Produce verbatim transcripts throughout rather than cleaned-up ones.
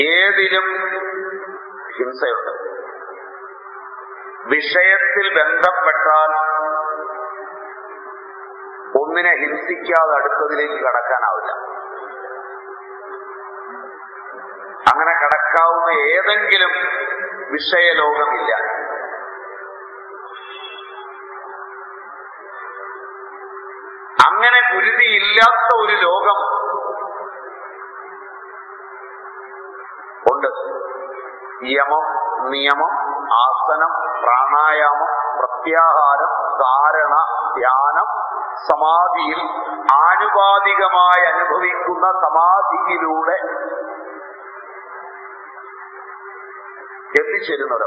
ഏതിലും ഹിംസയുണ്ട്. വിഷയത്തിൽ ബന്ധപ്പെട്ടാൽ ഒന്നിനെ ഹിംസിക്കാതെ അടുത്തതിലേക്ക് കടക്കാനാവില്ല. അങ്ങനെ കടക്കാവുന്ന ഏതെങ്കിലും വിഷയലോകമില്ല. അങ്ങനെ കുരുതിയില്ലാത്ത ഒരു ലോകം ഉണ്ട്. യമം, നിയമം, ആസനം, പ്രാണായാമം, പ്രത്യാഹാരം, ധാരണ, ധ്യാനം, സമാധിയിൽ ആനുപാതികമായി അനുഭവിക്കുന്ന സമാധിയിലൂടെ എത്തിച്ചേരുന്നവരോ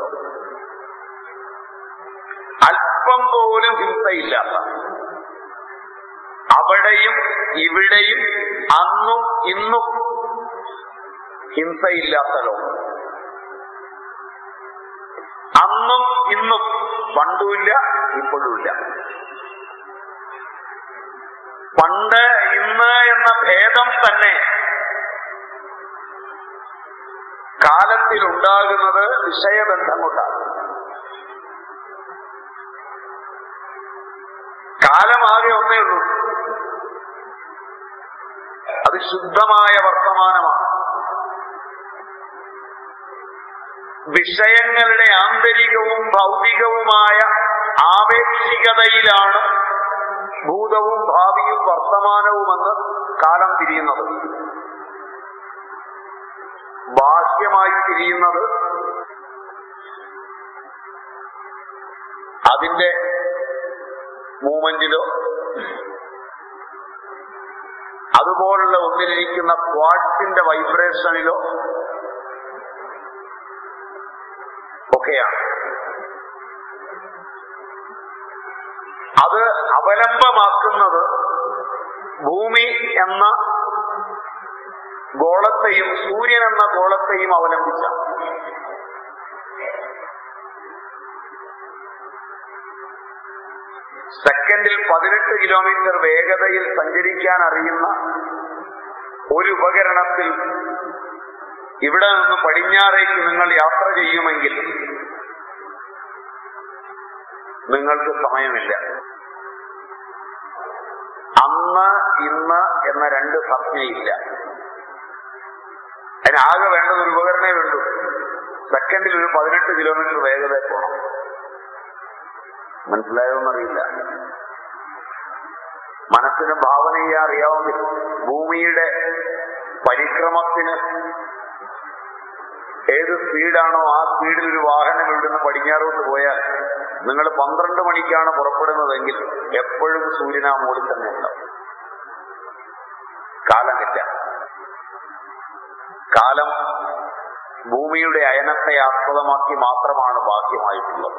അല്പം പോലും ഹിംസയില്ലാത്ത, അവിടെയും ഇവിടെയും അന്നും ഇന്നും ഹിംസയില്ലാത്ത ലോകം. അന്നും ഇന്നും, പണ്ടുമില്ല ഇപ്പോഴുമില്ല. പണ്ട് ഇന്ന് എന്ന ഭേദം തന്നെ കാലത്തിലുണ്ടാകുന്നത് വിഷയബന്ധം കൊണ്ടാണ്. കാലമാകെ ഒന്നേ ഉള്ളൂ, അത് ശുദ്ധമായ വർത്തമാനമാണ്. വിഷയങ്ങളുടെ ആന്തരികവും ഭൗതികവുമായ ആപേക്ഷികതയിലാണ് ഭൂതവും ഭാവിയും വർത്തമാനവുമെന്ന് കാലം തിരിയുന്നത്. ബാഹ്യമായി തിരിയുന്നത് അതിന്റെ മൂവ്മെന്റിലോ അതുപോലുള്ള ഒന്നിലിരിക്കുന്ന ക്വാർട്സിന്റെ വൈബ്രേഷനിലോ ഒക്കെയാണ്. അത് അവലംബമാക്കുന്നത് ഭൂമി എന്ന ഗോളത്തെയും സൂര്യൻ എന്ന ഗോളത്തെയും അവലംബിച്ച സെക്കൻഡിൽ പതിനെട്ട് കിലോമീറ്റർ വേഗതയിൽ സഞ്ചരിക്കാൻ അറിയുന്ന ഒരു ഉപകരണത്തിൽ ഇവിടെ നിന്ന് പടിഞ്ഞാറേക്ക് നിങ്ങൾ യാത്ര ചെയ്യുമെങ്കിൽ നിങ്ങൾക്ക് സമയമില്ല. അന്ന് ഇന്ന് എന്ന രണ്ട് സംജ്ഞയില്ല. അതിനാകെ വേണ്ടത് ഒരു ഉപകരണമേ വേണ്ടൂ. സെക്കൻഡിൽ ഒരു പതിനെട്ട് കിലോമീറ്റർ വേഗത പോകണം. മനസ്സിലായോന്നറിയില്ല. മനസ്സിന് ഭാവന ചെയ്യാൻ അറിയാവുന്ന ഭൂമിയുടെ പരിക്രമത്തിന് ഏത് സ്പീഡാണോ ആ സ്പീഡിൽ ഒരു വാഹനം ഇവിടുന്ന് പടിഞ്ഞാറോട്ട് പോയാൽ നിങ്ങൾ പന്ത്രണ്ട് മണിക്കാണ് പുറപ്പെടുന്നതെങ്കിൽ എപ്പോഴും സൂര്യൻ ആ മുകളിൽ തന്നെ ഉണ്ടാവും. കാലമില്ല. കാലം ഭൂമിയുടെ അയനത്തെ ആസ്പദമാക്കി മാത്രമാണ് ബാഹ്യമായിട്ടുള്ളത്.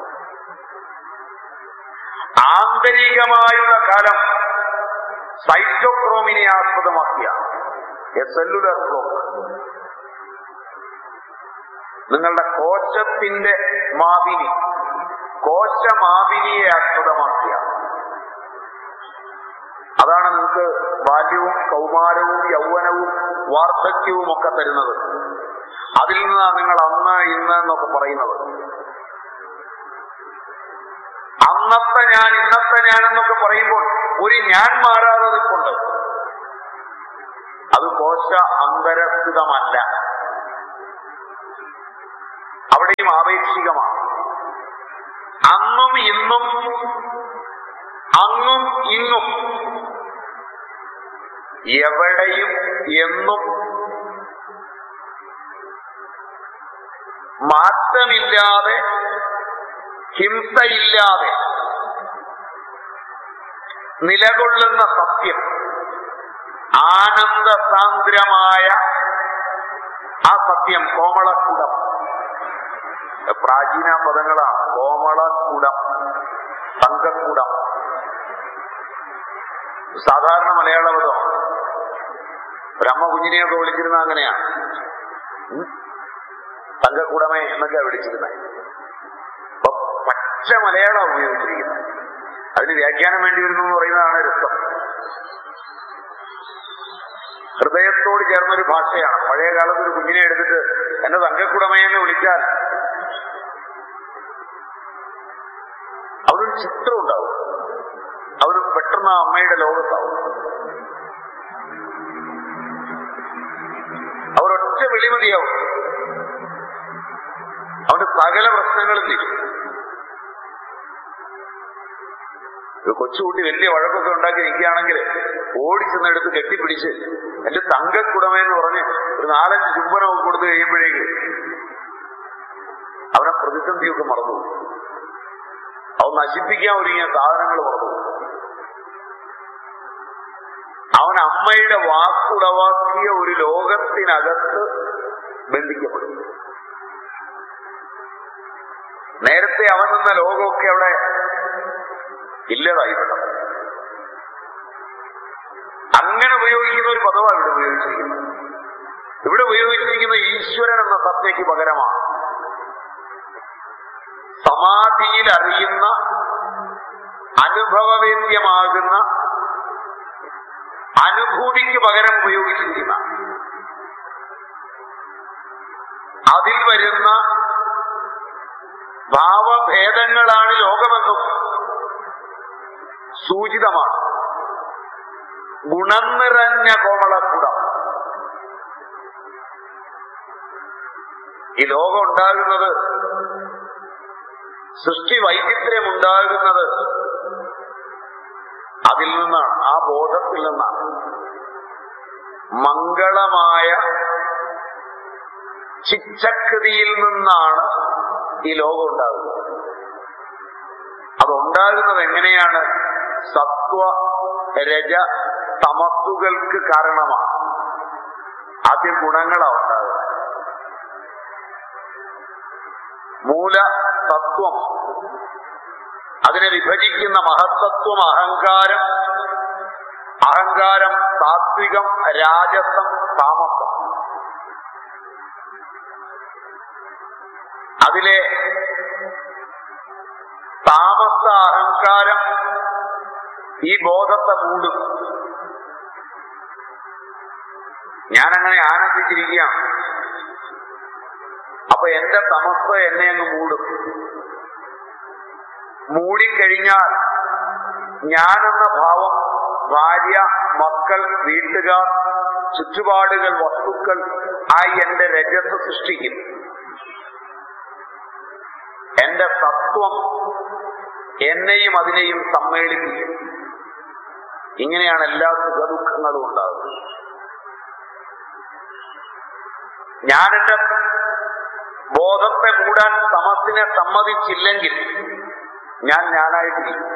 ആന്തരികമായുള്ള കാലം സൈറ്റോക്രോമിനെ ആസ്പദമാക്കിയാണ്. A cellular clock. നിങ്ങളുടെ കോശത്തിന്റെ മാവിനി, കോശമാവിനിയെ ആസ്പദമാക്കിയാണ്. അതാണ് നിങ്ങൾക്ക് ബാല്യവും കൗമാരവും യൗവനവും വാർദ്ധക്യവും ഒക്കെ തരുന്നത്. അതിൽ നിന്നാണ് നിങ്ങൾ അന്ന് ഇന്ന് എന്നൊക്കെ പറയുന്നത്. അന്നത്തെ ഞാൻ ഇന്നത്തെ ഞാൻ എന്നൊക്കെ പറയുമ്പോൾ ഒരു ഞാൻ മാറാതെ നിൽപ്പുണ്ട്. അത് കോശ അന്തരസ്ഥിതമല്ല, അവിടെയും ആപേക്ഷികമാണ്. അന്നും ഇന്നും അങ്ങും ഇന്നും എവിടെയും എന്നും മാറ്റമില്ലാതെ ഹിംസയില്ലാതെ നിലകൊള്ളുന്ന സത്യം, ആനന്ദസാന്ദ്രമായ ആ സത്യം കോമളക്കുടം. പ്രാചീന പദങ്ങളാണ്. കോമളക്കുടം, തങ്കക്കുടം. സാധാരണ മലയാള പദം. ബ്രഹ്മ കുഞ്ഞിനെയൊക്കെ വിളിച്ചിരുന്ന അങ്ങനെയാണ്. തങ്കക്കുടമേ എന്നൊക്കെ വിളിച്ചിരുന്നത്. അപ്പൊ പച്ച മലയാളം ഉപയോഗിച്ചിരിക്കുന്നത്. അതിന് വ്യാഖ്യാനം വേണ്ടി വരുന്നു എന്ന് പറയുന്നതാണ് രസം. ഹൃദയത്തോട് ചേർന്നൊരു ഭാഷയാണ്. പഴയ കാലത്ത് ഒരു കുഞ്ഞിനെ എടുത്തിട്ട് എന്നെ തങ്കക്കുടമയെന്ന് വിളിച്ചാൽ അവനൊരു ചിത്രം ഉണ്ടാവും, അവന് പെട്ടെന്ന് ആ അമ്മയുടെ ലോകത്താവും. അവരൊറ്റ വെളിമതിയാവും, അവന്റെ സകല പ്രശ്നങ്ങളും തീരും. ഒരു കൊച്ചുകുട്ടി വലിയ വഴക്കൊക്കെ ഉണ്ടാക്കി നിൽക്കുകയാണെങ്കിൽ ഓടിച്ചെന്നെടുത്ത് കെട്ടിപ്പിടിച്ച് എന്റെ തങ്കക്കുടമയെന്ന് പറഞ്ഞ് ഒരു നാലഞ്ച് ചുംബനമൊക്കെ കൊടുത്തു കഴിയുമ്പോഴേക്ക് അവനെ പ്രതിസന്ധിയൊക്കെ മറന്നു, അവൻ നശിപ്പിക്കാൻ ഒരുങ്ങിയ സാധനങ്ങൾ മറന്നു. അവൻ അമ്മയുടെ വാക്കുടവാക്കിയ ഒരു ലോകത്തിനകത്ത് ബന്ധിക്കപ്പെടും. നേരത്തെ അവൻ നിന്ന ലോകമൊക്കെ അവിടെ ഇല്ലതായിപ്പെടാം. അങ്ങനെ ഉപയോഗിക്കുന്ന ഒരു പദമാണ് ഇവിടെ ഉപയോഗിച്ചിരിക്കുന്നത്. ഇവിടെ ഉപയോഗിച്ചിരിക്കുന്ന ഈശ്വരൻ എന്ന സത്യയ്ക്ക് പകരമാണ് സമാധിയിൽ അറിയുന്ന, അനുഭവവേദ്യമാകുന്ന, അനുഭൂതിക്ക് പകരം ഉപയോഗിച്ചിരിക്കുന്ന, അതിൽ വരുന്ന ഭാവഭേദങ്ങളാണ് ലോകമെന്നും സൂചിതമാണ്. ഗുണം നിറഞ്ഞ കോമളക്കുടം. ഈ ലോകം ഉണ്ടാകുന്നത്, സൃഷ്ടി വൈചിത്ര്യം ഉണ്ടാകുന്നത് അതിൽ നിന്നാണ്, ആ ബോധത്തിൽ നിന്നാണ്. മംഗളമായ ചിച്ചകൃതിയിൽ നിന്നാണ് ഈ ലോകം ഉണ്ടാകുന്നത്. അതുണ്ടാകുന്നത് എങ്ങനെയാണ്? സത്വ രജ തമസ്സുകൾക്ക് കാരണമാണ്. ആദ്യം ഗുണങ്ങളാണ് ഉണ്ടാകുന്നത്. മൂല തത്വം, അതിനെ വിഭജിക്കുന്ന മഹത്തത്വം അഹങ്കാരം. അഹങ്കാരം സാത്വികം, രാജസം, താമസം. അതിലെ താമസ അഹങ്കാരം ഈ ബോധത്തെ മൂടും. ഞാനങ്ങനെ ആനന്ദിച്ചിരിക്കുകയാണ്, അപ്പൊ എന്റെ തമസ് എന്നെ അങ്ങ് മൂടും. മൂടിക്കഴിഞ്ഞാൽ ഞാനെന്ന ഭാവം ഭാര്യ, മക്കൾ, വീട്ടുകാർ, ചുറ്റുപാടുകൾ, വസ്തുക്കൾ ആയി എന്റെ രജസ് സൃഷ്ടിക്കും. എന്റെ തത്വം എന്നെയും അതിനെയും സമ്മേളിപ്പിക്കും. ഇങ്ങനെയാണ് എല്ലാ സുഖദുഃഖങ്ങളും ഉണ്ടാകുന്നത്. ഞാൻ എന്റെ ബോധത്തെ മൂടാൻ തമസിനെ സമ്മതിച്ചില്ലെങ്കിൽ ഞാൻ ഞാനായിട്ടിരിക്കും.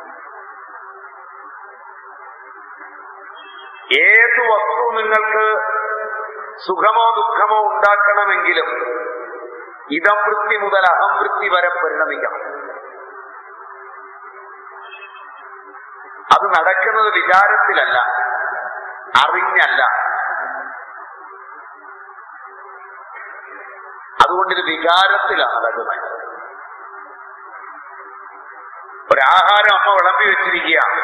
ഏതു വസ്തു നിങ്ങൾക്ക് സുഖമോ ദുഃഖമോ ഉണ്ടാക്കണമെങ്കിലും ഇതം വൃത്തി മുതൽ അഹം വൃത്തി വരെ പരിണമിക്കണം. അത് നടക്കുന്നത് വിചാരത്തിലല്ല, അറിഞ്ഞല്ല. അതുകൊണ്ടിത് വികാരത്തിലാണ് നടക്കുന്നത്. ഒരാഹാരം അമ്മ വിളമ്പി വെച്ചിരിക്കുകയാണ്.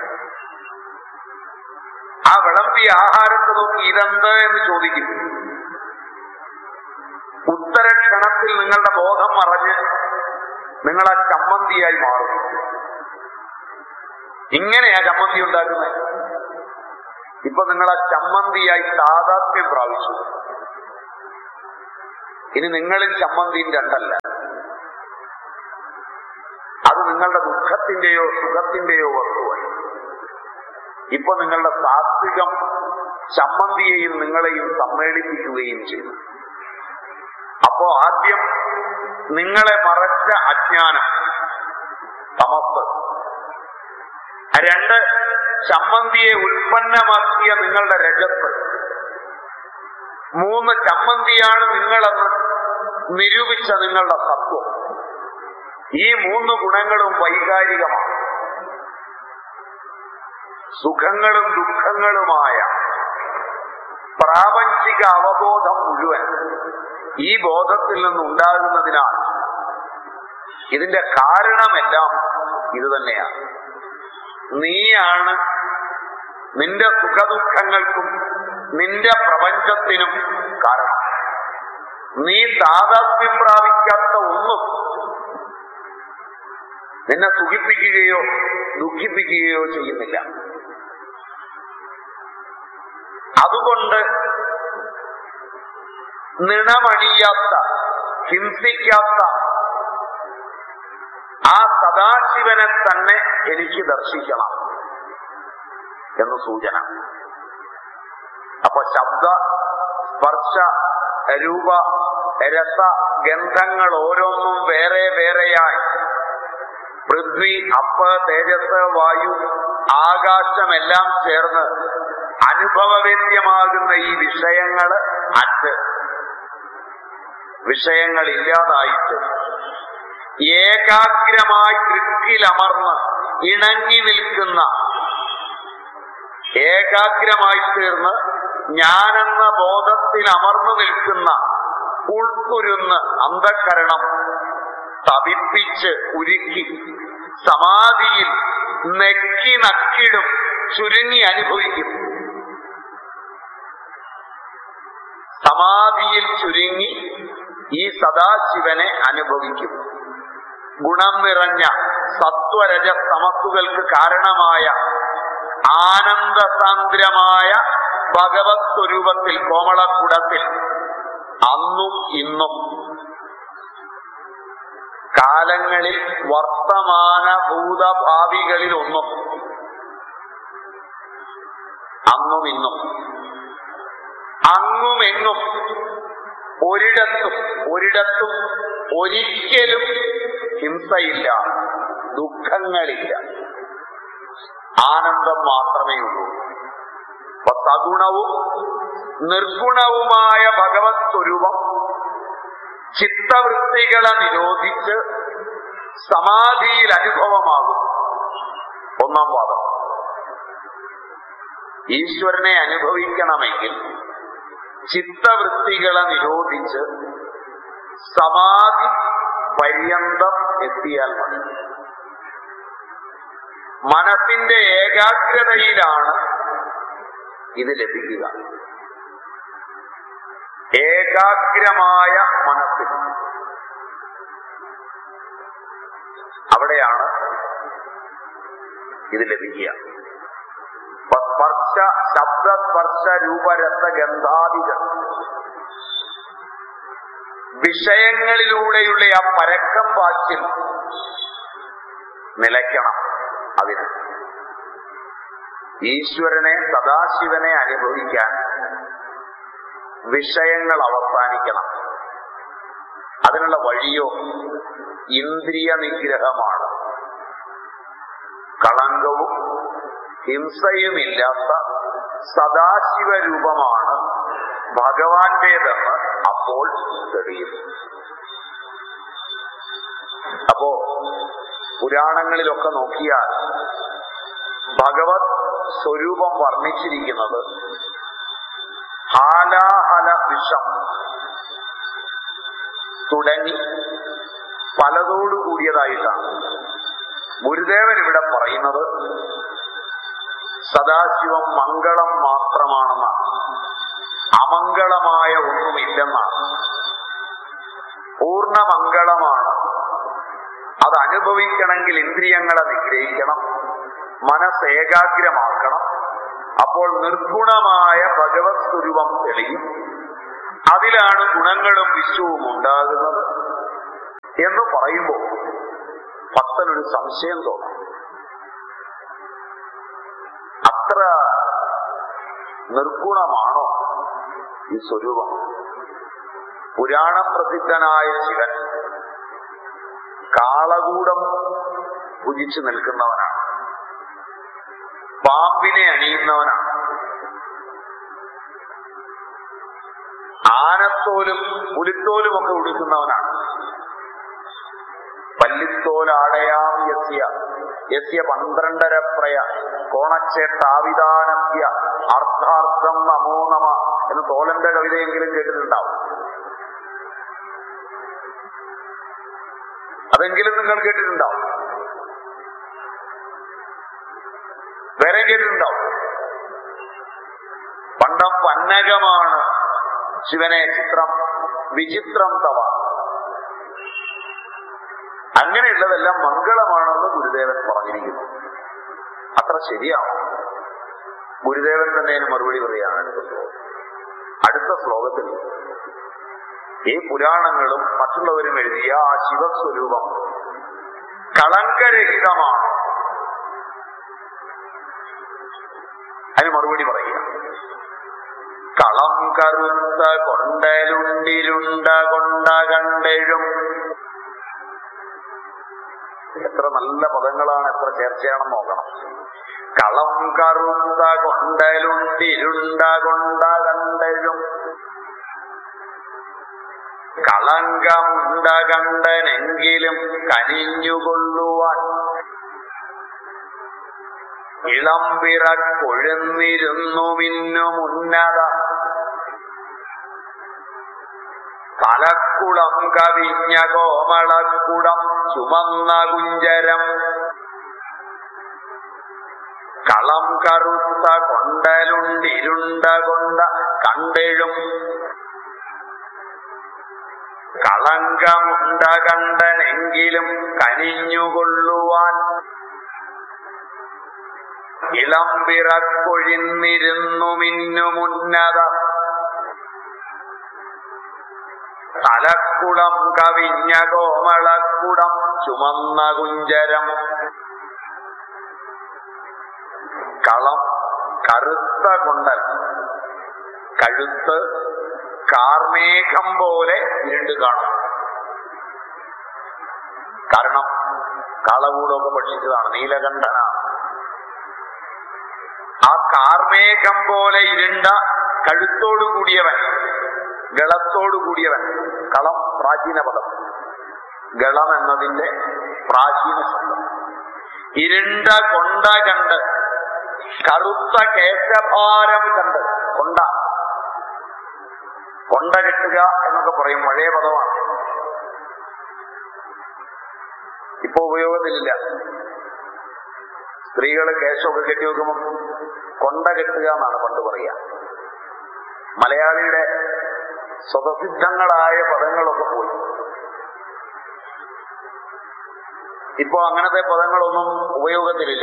ആ വിളമ്പിയ ആഹാരത്തെ നോക്കി ഇതെന്ത് എന്ന് ചോദിക്കും. ഉത്തരക്ഷണത്തിൽ നിങ്ങളുടെ ബോധം മറഞ്ഞ് നിങ്ങൾ ആ ചമ്മന്തിയായി മാറും. ഇങ്ങനെയാ ചമ്മന്തി ഉണ്ടാക്കുന്നത്. ഇപ്പൊ നിങ്ങൾ ആ ചമ്മന്തിയായി താതാത്മ്യം പ്രാപിച്ചു. ഇനി നിങ്ങളും ചമ്മന്തിയും രണ്ടല്ല. അത് നിങ്ങളുടെ ദുഃഖത്തിന്റെയോ സുഖത്തിന്റെയോ വസ്തുവായി. ഇപ്പൊ നിങ്ങളുടെ സാത്വികം ചമ്മന്തിയെയും നിങ്ങളെയും സമ്മേളിപ്പിക്കുകയും ചെയ്തു. അപ്പോ ആദ്യം നിങ്ങളെ മറച്ച അജ്ഞാനം, തമസ്. രണ്ട്, ചമ്മന്തിയെ ഉൽപ്പന്നമാക്കിയ നിങ്ങളുടെ രജസ്. മൂന്ന്, ചമ്മന്തിയാണ് നിങ്ങളെന്ന് നിരൂപിച്ച നിങ്ങളുടെ സത്വം. ഈ മൂന്ന് ഗുണങ്ങളും വൈകാരികമാണ്. സുഖങ്ങളും ദുഃഖങ്ങളുമായ പ്രാപഞ്ചിക അവബോധം മുഴുവൻ ഈ ബോധത്തിൽ നിന്നുണ്ടാകുന്നതിനാൽ ഇതിന്റെ കാരണമെല്ലാം ഇത് തന്നെയാണ്. നീയാണ് നിന്റെ സുഖദുഃഖങ്ങൾക്കും നിന്റെ പ്രപഞ്ചത്തിനും കാരണം. നീ താതാത്മ്യം പ്രാപിക്കാത്ത ഒന്നും നിന്നെ സുഖിപ്പിക്കുകയോ ദുഃഖിപ്പിക്കുകയോ ചെയ്യുന്നില്ല. അതുകൊണ്ട് നിണമണിയാത്ത, ഹിംസിക്കാത്ത ആ സദാശിവനെ തന്നെ എനിക്ക് ദർശിക്കണം എന്ന് സൂചന. അപ്പൊ ശബ്ദ, സ്പർശ, രൂപ, രസ, ഗന്ധങ്ങൾ ഓരോന്നും വേറെ വേറെയായി പൃഥ്വി, അപ്പ്, തേജസ്, വായു, ആകാശമെല്ലാം ചേർന്ന് അനുഭവവേദ്യമാകുന്ന ഈ വിഷയങ്ങള് അറ്റ് വിഷയങ്ങളില്ലാതായിട്ട് ഏകാഗ്രമായി കൃക്കിലമർന്ന് ഇണങ്ങി നിൽക്കുന്ന, ഏകാഗ്രമായി തീർന്ന് ഞാനെന്ന ബോധത്തിൽ അമർന്നു നിൽക്കുന്ന, ഉൾക്കുരുന്ന് അന്ധകരണം തപിപ്പിച്ച് ഉരുക്കി സമാധിയിൽ നെക്കി നക്കിടും ചുരുങ്ങി അനുഭവിക്കും. സമാധിയിൽ ചുരുങ്ങി ഈ സദാശിവനെ അനുഭവിക്കും. ഗുണം നിറഞ്ഞ സത്വരജ തമസ്സുകൾക്ക് കാരണമായ ആനന്ദസാന്ദ്രമായ ഭഗവത് സ്വരൂപത്തിൽ, കോമളക്കുടത്തിൽ അന്നും ഇന്നും കാലങ്ങളിൽ വർത്തമാന ഭൂതഭാവികളിൽ ഒന്നും അന്നും ഇന്നും അങ്ങുമെങ്ങും ഒരിടത്തും ഒരിടത്തും ഒരിക്കലും ഹിംസയില്ല, ദുഃഖങ്ങളില്ല, ആനന്ദം മാത്രമേ ഉള്ളൂ. അപ്പൊ സഗുണവും നിർഗുണവുമായ ഭഗവത് സ്വരൂപം ചിത്തവൃത്തികളെ നിരോധിച്ച് സമാധിയിൽ അനുഭവമാകും. ഒന്നാം വാദം. ഈശ്വരനെ അനുഭവിക്കണമെങ്കിൽ ചിത്തവൃത്തികളെ നിരോധിച്ച് സമാധി പര്യന്തം എത്തിയാൽ മതി. മനസ്സിന്റെ ഏകാഗ്രതയിലാണ് ഇത് ലഭിക്കുക. ഏകാഗ്രമായ മനസ്സിൽ അവിടെയാണ് ഇത് ലഭിക്കുക. സ്പർശ, ശബ്ദ, സ്പർശ, രൂപരസ, ഗന്ധാദികൾ വിഷയങ്ങളിലൂടെയുള്ള ആ പരക്കം വാച്ചിൽ നിലയ്ക്കണം. അതിന് ഈശ്വരനെ, സദാശിവനെ അനുഭവിക്കാൻ വിഷയങ്ങൾ അവസാനിക്കണം. അതിനുള്ള വഴിയോ ഇന്ദ്രിയ നിഗ്രഹമാണ്. കളങ്കവും ഹിംസയുമില്ലാത്ത സദാശിവ രൂപമാണ് ഭഗവാന്റേതെന്ന് അപ്പോൾ തെളിയും. അപ്പോ പുരാണങ്ങളിലൊക്കെ നോക്കിയാൽ ഭഗവത് സ്വരൂപം വർണ്ണിച്ചിരിക്കുന്നത് ഹാലാഹല വിഷം തുടങ്ങി പലതോടു കൂടിയതായിട്ടാണ്. ഗുരുദേവൻ ഇവിടെ പറയുന്നത് സദാശിവം മംഗളം മാത്രമാണെന്നാണ്, അമംഗളമായ ഒന്നുമില്ലെന്നാണ്. പൂർണ്ണമംഗളമാണ്. അത് അനുഭവിക്കണമെങ്കിൽ ഇന്ദ്രിയങ്ങളെ നിഗ്രഹിക്കണം, മനസ്സ് ഏകാഗ്രമാക്കണം. അപ്പോൾ നിർഗുണമായ ഭഗവത് സ്വരൂപം തെളിയും. അതിലാണ് ഗുണങ്ങളും വിശ്വവും ഉണ്ടാകുന്നത് എന്ന് പറയുമ്പോൾ ഭക്തനൊരു സംശയം തോന്നും. അത്ര നിർഗുണമാണോ ഈ സ്വരൂപം? പുരാണ പ്രസിദ്ധനായ ശിവൻ കാളകൂടം പൂജിച്ചു നിൽക്കുന്നവനാണ്, പാമ്പിനെ അണിയുന്നവനാണ്, ആനത്തോലും പുലിത്തോലും ഒക്കെ ഉടുക്കുന്നവനാണ്. പല്ലിത്തോലാടയാം യസ്യ യസ്യ പന്ത്രണ്ടര പ്രയ കോണച്ചേട്ടാവിധാനസ്യ അർത്ഥാർത്ഥം നമോ നമ എന്ന് തോലന്റെ കവിതയെങ്കിലും കേട്ടിട്ടുണ്ടാവും. അതെങ്കിലും നിങ്ങൾ കേട്ടിട്ടുണ്ടാവും, വേറെ കേട്ടിട്ടുണ്ടാവും. പണ്ടം പന്നകമാണ് ശിവനെ ചിത്രം വിചിത്രം തവ. അങ്ങനെയുള്ളതെല്ലാം മംഗളമാണെന്ന് ഗുരുദേവൻ പറഞ്ഞിരിക്കുന്നു. അത്ര ശരിയാണോ? ഗുരുദേവൻ തന്നെ അതിന് മറുപടി പറയുകയാണ് അടുത്ത ശ്ലോകം. അടുത്ത ശ്ലോകത്തിൽ ഈ പുരാണങ്ങളും മറ്റുള്ളവരും എഴുതിയ ആ ശിവസ്വരൂപം കളങ്കരഹിതമാണ്. അതിന് മറുപടി പറയുക. കളം കറുത്ത കൊണ്ടലുണ്ടിരുണ്ട കൊണ്ട കണ്ടെഴും. എത്ര നല്ല പദങ്ങളാണ്, എത്ര ചേർച്ചയാണെന്ന് നോക്കണം. കളം കറുത്ത കൊണ്ടലുണ്ടിരുണ്ട കൊണ്ട കണ്ടെഴും. കളങ്കമുണ്ട കണ്ടനെങ്കിലും കനിഞ്ഞുകൊള്ളുവാൻ ഇളംപിറ കൊഴുന്നിരുന്നു മിന്നും ഉന്നത തലക്കുളം കവിഞ്ഞ കോമളക്കുടം ചുമന്ന കുഞ്ചരം. കളം കറുത്ത കൊണ്ടലുണ്ടിരുണ്ട കൊണ്ട കണ്ടെഴും. കളങ്കമുണ്ട കണ്ടനെങ്കിലും കനിഞ്ഞുകൊള്ളുവാൻ ഇളംപിറക്കൊഴിന്നിരുന്നു മിന്നുമുന്നത തലക്കുളം കവിഞ്ഞ കോമളക്കുടം ചുമന്ന കുഞ്ചരം. കളം കറുത്ത കൊണ്ടൽ, കഴുത്ത് കാർമേഘം പോലെ ഇരുണ്ട് കാണും. കാരണം കാളകൂടമൊക്കെ ഭക്ഷിച്ചതാണ്, നീലകണ്ഠനാണ്. ആ കാർമേഘം പോലെ ഇരുണ്ട കഴുത്തോടു കൂടിയവൻ, ഗളത്തോടു കൂടിയവൻ. കളം പ്രാചീന പദം, ഗളം എന്നതിന്റെ പ്രാചീന ശബ്ദം. ഇരുണ്ട കൊണ്ട കണ്ട്, കറുത്ത കേശഭാരം കണ്ട്. കൊണ്ട കൊണ്ട കെട്ടുക എന്നൊക്കെ പറയും, പഴയ പദമാണ്, ഇപ്പൊ ഉപയോഗത്തിലില്ല. സ്ത്രീകള് കേശമൊക്കെ കെട്ടി വെക്കുമ്പോൾ കൊണ്ട കെട്ടുക എന്നാണ് പണ്ട് പറയുക. മലയാളിയുടെ സ്വതസിദ്ധങ്ങളായ പദങ്ങളൊക്കെ പോയി. ഇപ്പോ അങ്ങനത്തെ പദങ്ങളൊന്നും ഉപയോഗത്തിലില്ല.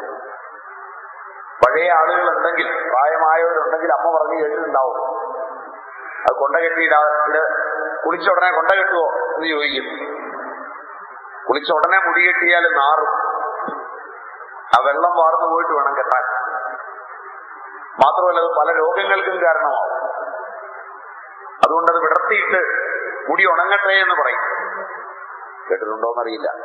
പഴയ ആളുകൾ ഉണ്ടെങ്കിൽ, പ്രായമായവരുണ്ടെങ്കിൽ അമ്മ പറഞ്ഞു കേട്ടിട്ടുണ്ടാവും. അത് കൊണ്ട കെട്ടിയിടാ, ഇത് കുളിച്ച ഉടനെ കൊണ്ട കെട്ടുവോ എന്ന് ചോദിക്കും. കുളിച്ച ഉടനെ മുടി കെട്ടിയാൽ നാറും. ആ വെള്ളം വാർന്നു പോയിട്ട് വേണം കെട്ടാൻ. മാത്രമല്ല അത് പല രോഗങ്ങൾക്കും കാരണമാവും. അതുകൊണ്ടത് വിടർത്തിയിട്ട് മുടി ഉണങ്ങട്ടെ എന്ന് പറയും. കേട്ടിട്ടുണ്ടോന്നറിയില്ല.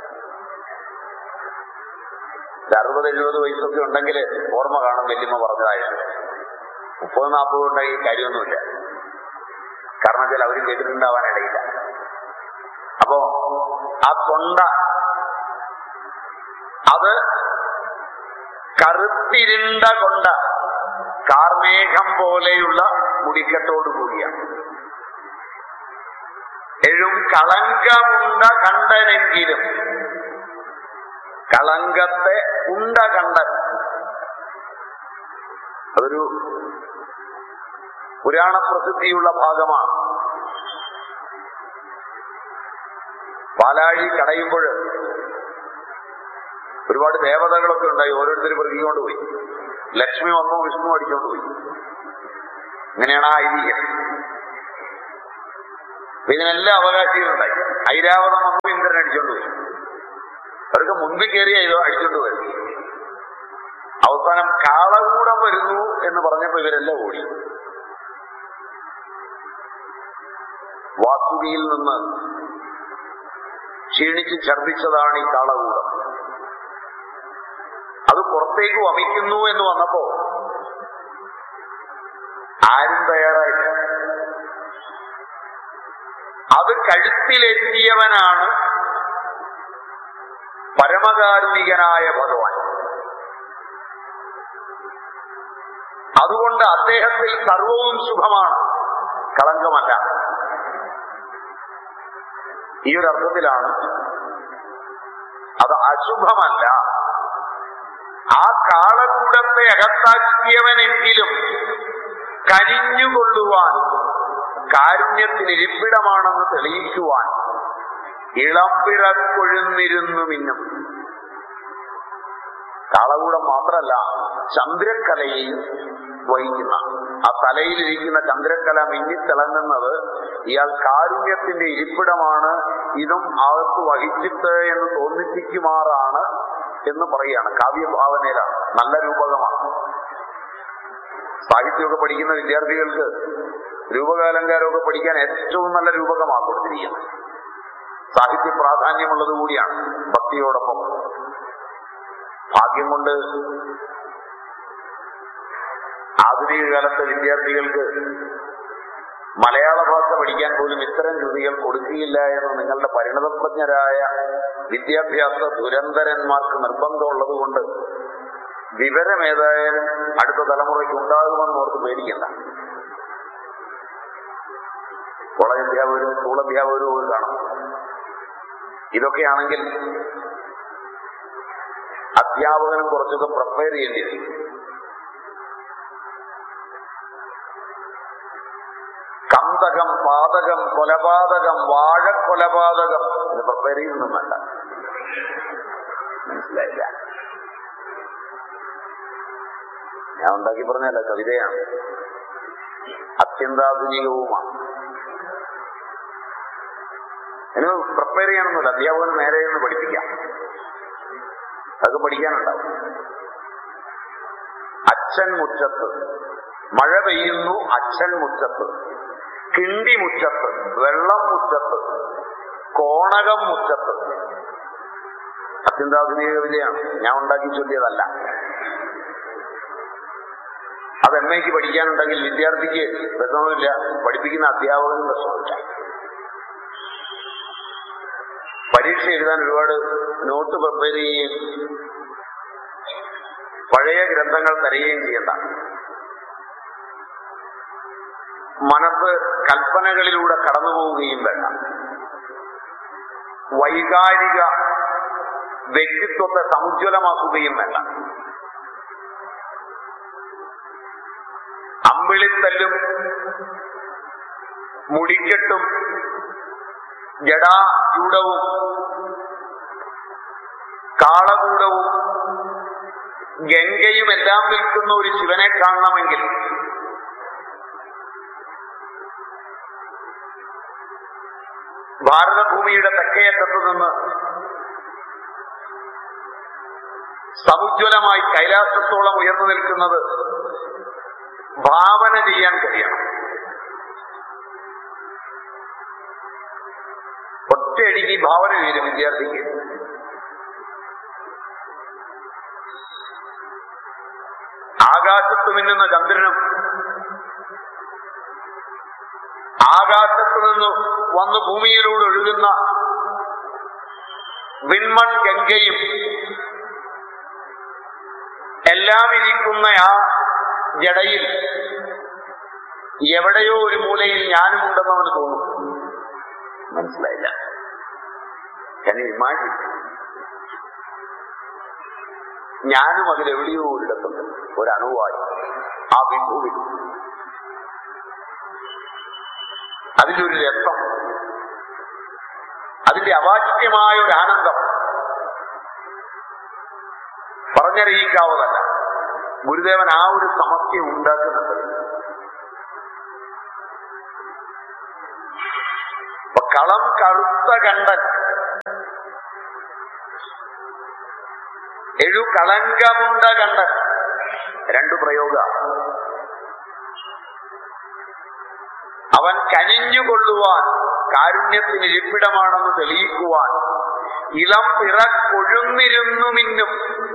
അറുപത് എഴുപത് വയസ്സൊക്കെ ഉണ്ടെങ്കിൽ ഓർമ്മ കാണും വല്യമ്മ പറഞ്ഞതായിട്ട്. മുപ്പത് നാൽപ്പത് ഉണ്ടെങ്കിൽ കാര്യമൊന്നുമില്ല. കാരണം വെച്ചാൽ അവരും കേട്ടിട്ടുണ്ടാവാൻ ഇടയില്ല. അപ്പോ ആ കൊണ്ട അത് കറുത്തിരുണ്ട കൊണ്ട, കാർമേഘം പോലെയുള്ള മുടിക്കത്തോടു കൂടിയാണ്. എഴും കളങ്കമുണ്ട കണ്ടനെങ്കിലും, കളങ്കത്തെ ഉണ്ട കണ്ടൻ. അതൊരു പുരാണ പ്രസിദ്ധിയുള്ള ഭാഗമാണ്. പാലാഴി കടയുമ്പോൾ ഒരുപാട് ദേവതകളൊക്കെ ഉണ്ടായി. ഓരോരുത്തർ പെറുക്കിക്കൊണ്ട് പോയി. ലക്ഷ്മി വന്നു, വിഷ്ണു അടിച്ചോണ്ട് പോയി. ഇങ്ങനെയാണ് ആ ഐതിഹ്യം. ഇതിനെല്ലാം അവകാശികളുണ്ടായി. ഐരാവതം വന്നു, ഇന്ദ്രൻ അടിച്ചോണ്ട് പോയി. അവർക്ക് മുൻപിൽ കയറിയ ഇത് അടിച്ചോണ്ട് വരും. അവസാനം കാളകൂടം വരുന്നു എന്ന് പറഞ്ഞപ്പോ ഇവരെല്ലാം ഓടി. വാസുകിയിൽ നിന്ന് ക്ഷീണിച്ച് ഛർദിച്ചതാണ് ഈ കാളകൂടം. അത് പുറത്തേക്ക് വമിക്കുന്നു എന്ന് വന്നപ്പോ ആരും തയ്യാറായില്ല. അത് കഴുത്തിലെത്തിയവനാണ് പരമകാരുണികനായ ഭഗവാൻ. അതുകൊണ്ട് അദ്ദേഹത്തിൽ സർവവും ശുഭമാണ്, കളങ്കമല്ല. ഈ ഒരു അർത്ഥത്തിലാണ് അത് അശുഭമല്ല. ആ കാളകൂടത്തെ അകത്താക്കിയവനെങ്കിലും കനിഞ്ഞുകൊള്ളുവാൻ, കാരുണ്യത്തിനിരിപ്പിടമാണെന്ന് തെളിയിക്കുവാൻ ഇളംപിറക്കൊഴുന്നിരുന്നു മിന്നും. കാളകൂടം മാത്രമല്ല, ചന്ദ്രക്കലയിൽ വഹിക്കുന്ന ആ തലയിലിരിക്കുന്ന ചന്ദ്രക്കല മിന്നിത്തിളങ്ങുന്നത് ഇയാൾ കാരുണ്യത്തിന്റെ ഇരിപ്പിടമാണ്, ഇതും അകത്ത് വഹിച്ചിട്ട് എന്ന് തോന്നിപ്പിക്കുമാറാണ് എന്ന് പറയുകയാണ്. കാവ്യഭാവനയിലാണ്, നല്ല രൂപകമാണ്. സാഹിത്യമൊക്കെ പഠിക്കുന്ന വിദ്യാർത്ഥികൾക്ക് രൂപകാലങ്കാരമൊക്കെ പഠിക്കാൻ ഏറ്റവും നല്ല രൂപകമാണ് കൊടുത്തിരിക്കുന്നത്. സാഹിത്യ പ്രാധാന്യമുള്ളത് കൂടിയാണ് ഭക്തിയോടൊപ്പം. ഭാഗ്യം കൊണ്ട് ആധുനിക കാലത്തെ വിദ്യാർത്ഥികൾക്ക് മലയാള ഭാഷ പഠിക്കാൻ പോലും ഇത്തരം കൃതികൾ കൊടുക്കുകയില്ല എന്ന് നിങ്ങളുടെ പരിണതപ്രജ്ഞരായ വിദ്യാഭ്യാസ ദുരന്തരന്മാർക്ക് നിർബന്ധമുള്ളത് കൊണ്ട് വിവരമേതായാലും അടുത്ത തലമുറയ്ക്ക് ഉണ്ടാകുമെന്ന് ഓർത്ത് പേടിക്കണ്ട. കോളേജ് അധ്യാപകരും സ്കൂൾ അധ്യാപകരും പോയി കാണും. ഇതൊക്കെയാണെങ്കിൽ അധ്യാപകനും കുറച്ചൊക്കെ പ്രിപ്പയർ ചെയ്യേണ്ടി വരും. കന്തകം, പാതകം, കൊലപാതകം, വാഴക്കൊലപാതകം ഇത് പ്രിപ്പയർ ചെയ്യുന്നൊന്നും വേണ്ട. മനസ്സിലായില്ല? ഞാൻ ഉണ്ടാക്കി പറഞ്ഞല്ല, കവിതയാണ്, അത്യന്താധുനികവുമാണ്. അതിന് പ്രിപ്പയർ ചെയ്യണമെന്നില്ല. അധ്യാപകന് നേരെ നിന്ന് പഠിപ്പിക്കാം, അതൊക്കെ പഠിക്കാനുണ്ടാവും. അച്ഛൻ മുറ്റത്ത്, മഴ പെയ്യുന്നു അച്ഛൻ മുറ്റത്ത്, കിണ്ടി മുറ്റത്ത്, വെള്ളം മുറ്റത്ത്, കോണകം മുറ്റത്ത്. അത്യന്താധുനിക കവിതയാണ്, ഞാൻ ഉണ്ടാക്കി ചൊല്ലിയതല്ല. അത് എം എക്ക് പഠിക്കാനുണ്ടെങ്കിൽ വിദ്യാർത്ഥിക്ക് വിഷമമില്ല, പഠിപ്പിക്കുന്ന അധ്യാപകനും വിഷമമില്ല. പരീക്ഷ എഴുതാൻ ഒരുപാട് നോട്ട് പ്രിപ്പയർ ചെയ്യുകയും പഴയ ഗ്രന്ഥങ്ങൾ തരികയും ചെയ്യണ്ട. മനസ്സ് കൽപ്പനകളിലൂടെ കടന്നു പോവുകയും വേണ്ട. വൈകാരിക വ്യക്തിത്വത്തെ സമുജ്വലമാക്കുകയും വേണ്ട. അമ്പിളിത്തല്ലും മുടിക്കെട്ടും ജടായൂഢവും കാളകൂടവും ഗംഗയും എല്ലാം നിൽക്കുന്ന ഒരു ശിവനെ കാണണമെങ്കിൽ ഭാരതഭൂമിയുടെ തെക്കേയറ്റത്തു നിന്ന് സമുജ്വലമായി കൈലാസത്തോളം ഉയർന്നു നിൽക്കുന്നത് ഭാവന ചെയ്യാൻ കഴിയണം. ഒറ്റയടിക്ക് ഭാവന വരും വിദ്യാർത്ഥിക്ക്. ആകാശത്ത് മിന്നുന്ന ചന്ദ്രനും ആകാശത്ത് നിന്ന് വന്ന് ഭൂമിയിലൂടെ ഒഴുകുന്ന വിൺമൺ ഗംഗയും എല്ലാം ഇരിക്കുന്ന ആ ജടയിൽ എവിടെയോ ഒരു മൂലയിൽ ഞാനും ഉണ്ടെന്ന് അവന് തോന്നും. മനസ്സിലായില്ല? ഞാൻ ഇമാജിൻ ഞാനും അതിലെവിടെയോ ഒരിടത്തുണ്ട്, ഒരണുവായി ആ വിഭുവിൽ. അതിന്റെ ഒരു രസം, അതിന്റെ അവാച്യമായ ഒരു ആനന്ദം പറഞ്ഞറിയിക്കാവതല്ല. ഗുരുദേവൻ ആ ഒരു സമസ്യ ഉണ്ടാക്കുന്നുണ്ട്. കളം കറുത്ത കണ്ടൻ എഴു കളങ്കമുണ്ട കണ്ടൻ, രണ്ടു പ്രയോഗ. അവൻ കനിഞ്ഞുകൊള്ളുവാൻ, കാരുണ്യത്തിന് ഇരിപ്പിടമാണെന്ന് തെളിയിക്കുവാൻ ഇളം പിറക്കൊഴുന്നിരുന്നു മിന്നും.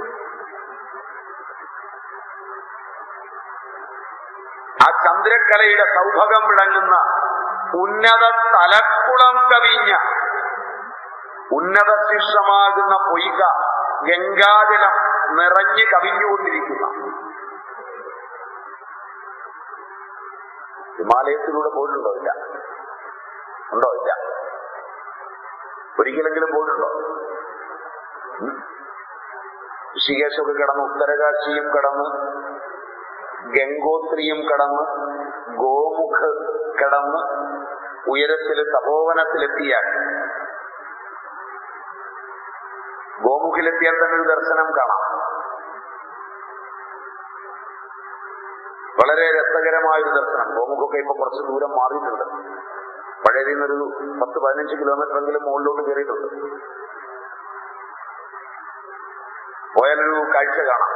ആ ചന്ദ്രക്കലയുടെ സൗഭകം വിളങ്ങുന്ന ഉന്നത തലക്കുളം കവിഞ്ഞ ഉന്നത ശീർഷമാകുന്ന പൊയ്ക ഗംഗാജലം നിറഞ്ഞു കവിഞ്ഞുകൊണ്ടിരിക്കുന്ന ഹിമാലയത്തിലൂടെ പോയിട്ടുണ്ടോ? ഇല്ല. ഉണ്ടോ? ഇല്ല. ഒരിക്കലെങ്കിലും പോയിട്ടുണ്ടോ? ഋഷികേശൊക്കെ കടന്ന് ഉത്തരകാശിയും കടന്ന് ഗംഗോത്രിയും കടന്ന് ഗോമുഖ് കടന്ന് ഉയരത്തില് തപോവനത്തിലെത്തിയാൽ, ഗോമുഖിലെത്തിയാൽ തന്നെ ഒരു ദർശനം കാണാം. വളരെ രസകരമായൊരു ദർശനം. ഗോമുഖൊക്കെ ഇപ്പൊ കുറച്ച് ദൂരം മാറിയിട്ടുണ്ട്. പഴയതിൽ നിന്നൊരു പത്ത് പതിനഞ്ച് കിലോമീറ്റർ എങ്കിലും മുകളിലോട്ട് കയറിയിട്ടുണ്ട്. പോയാലൊരു കാഴ്ച കാണാം.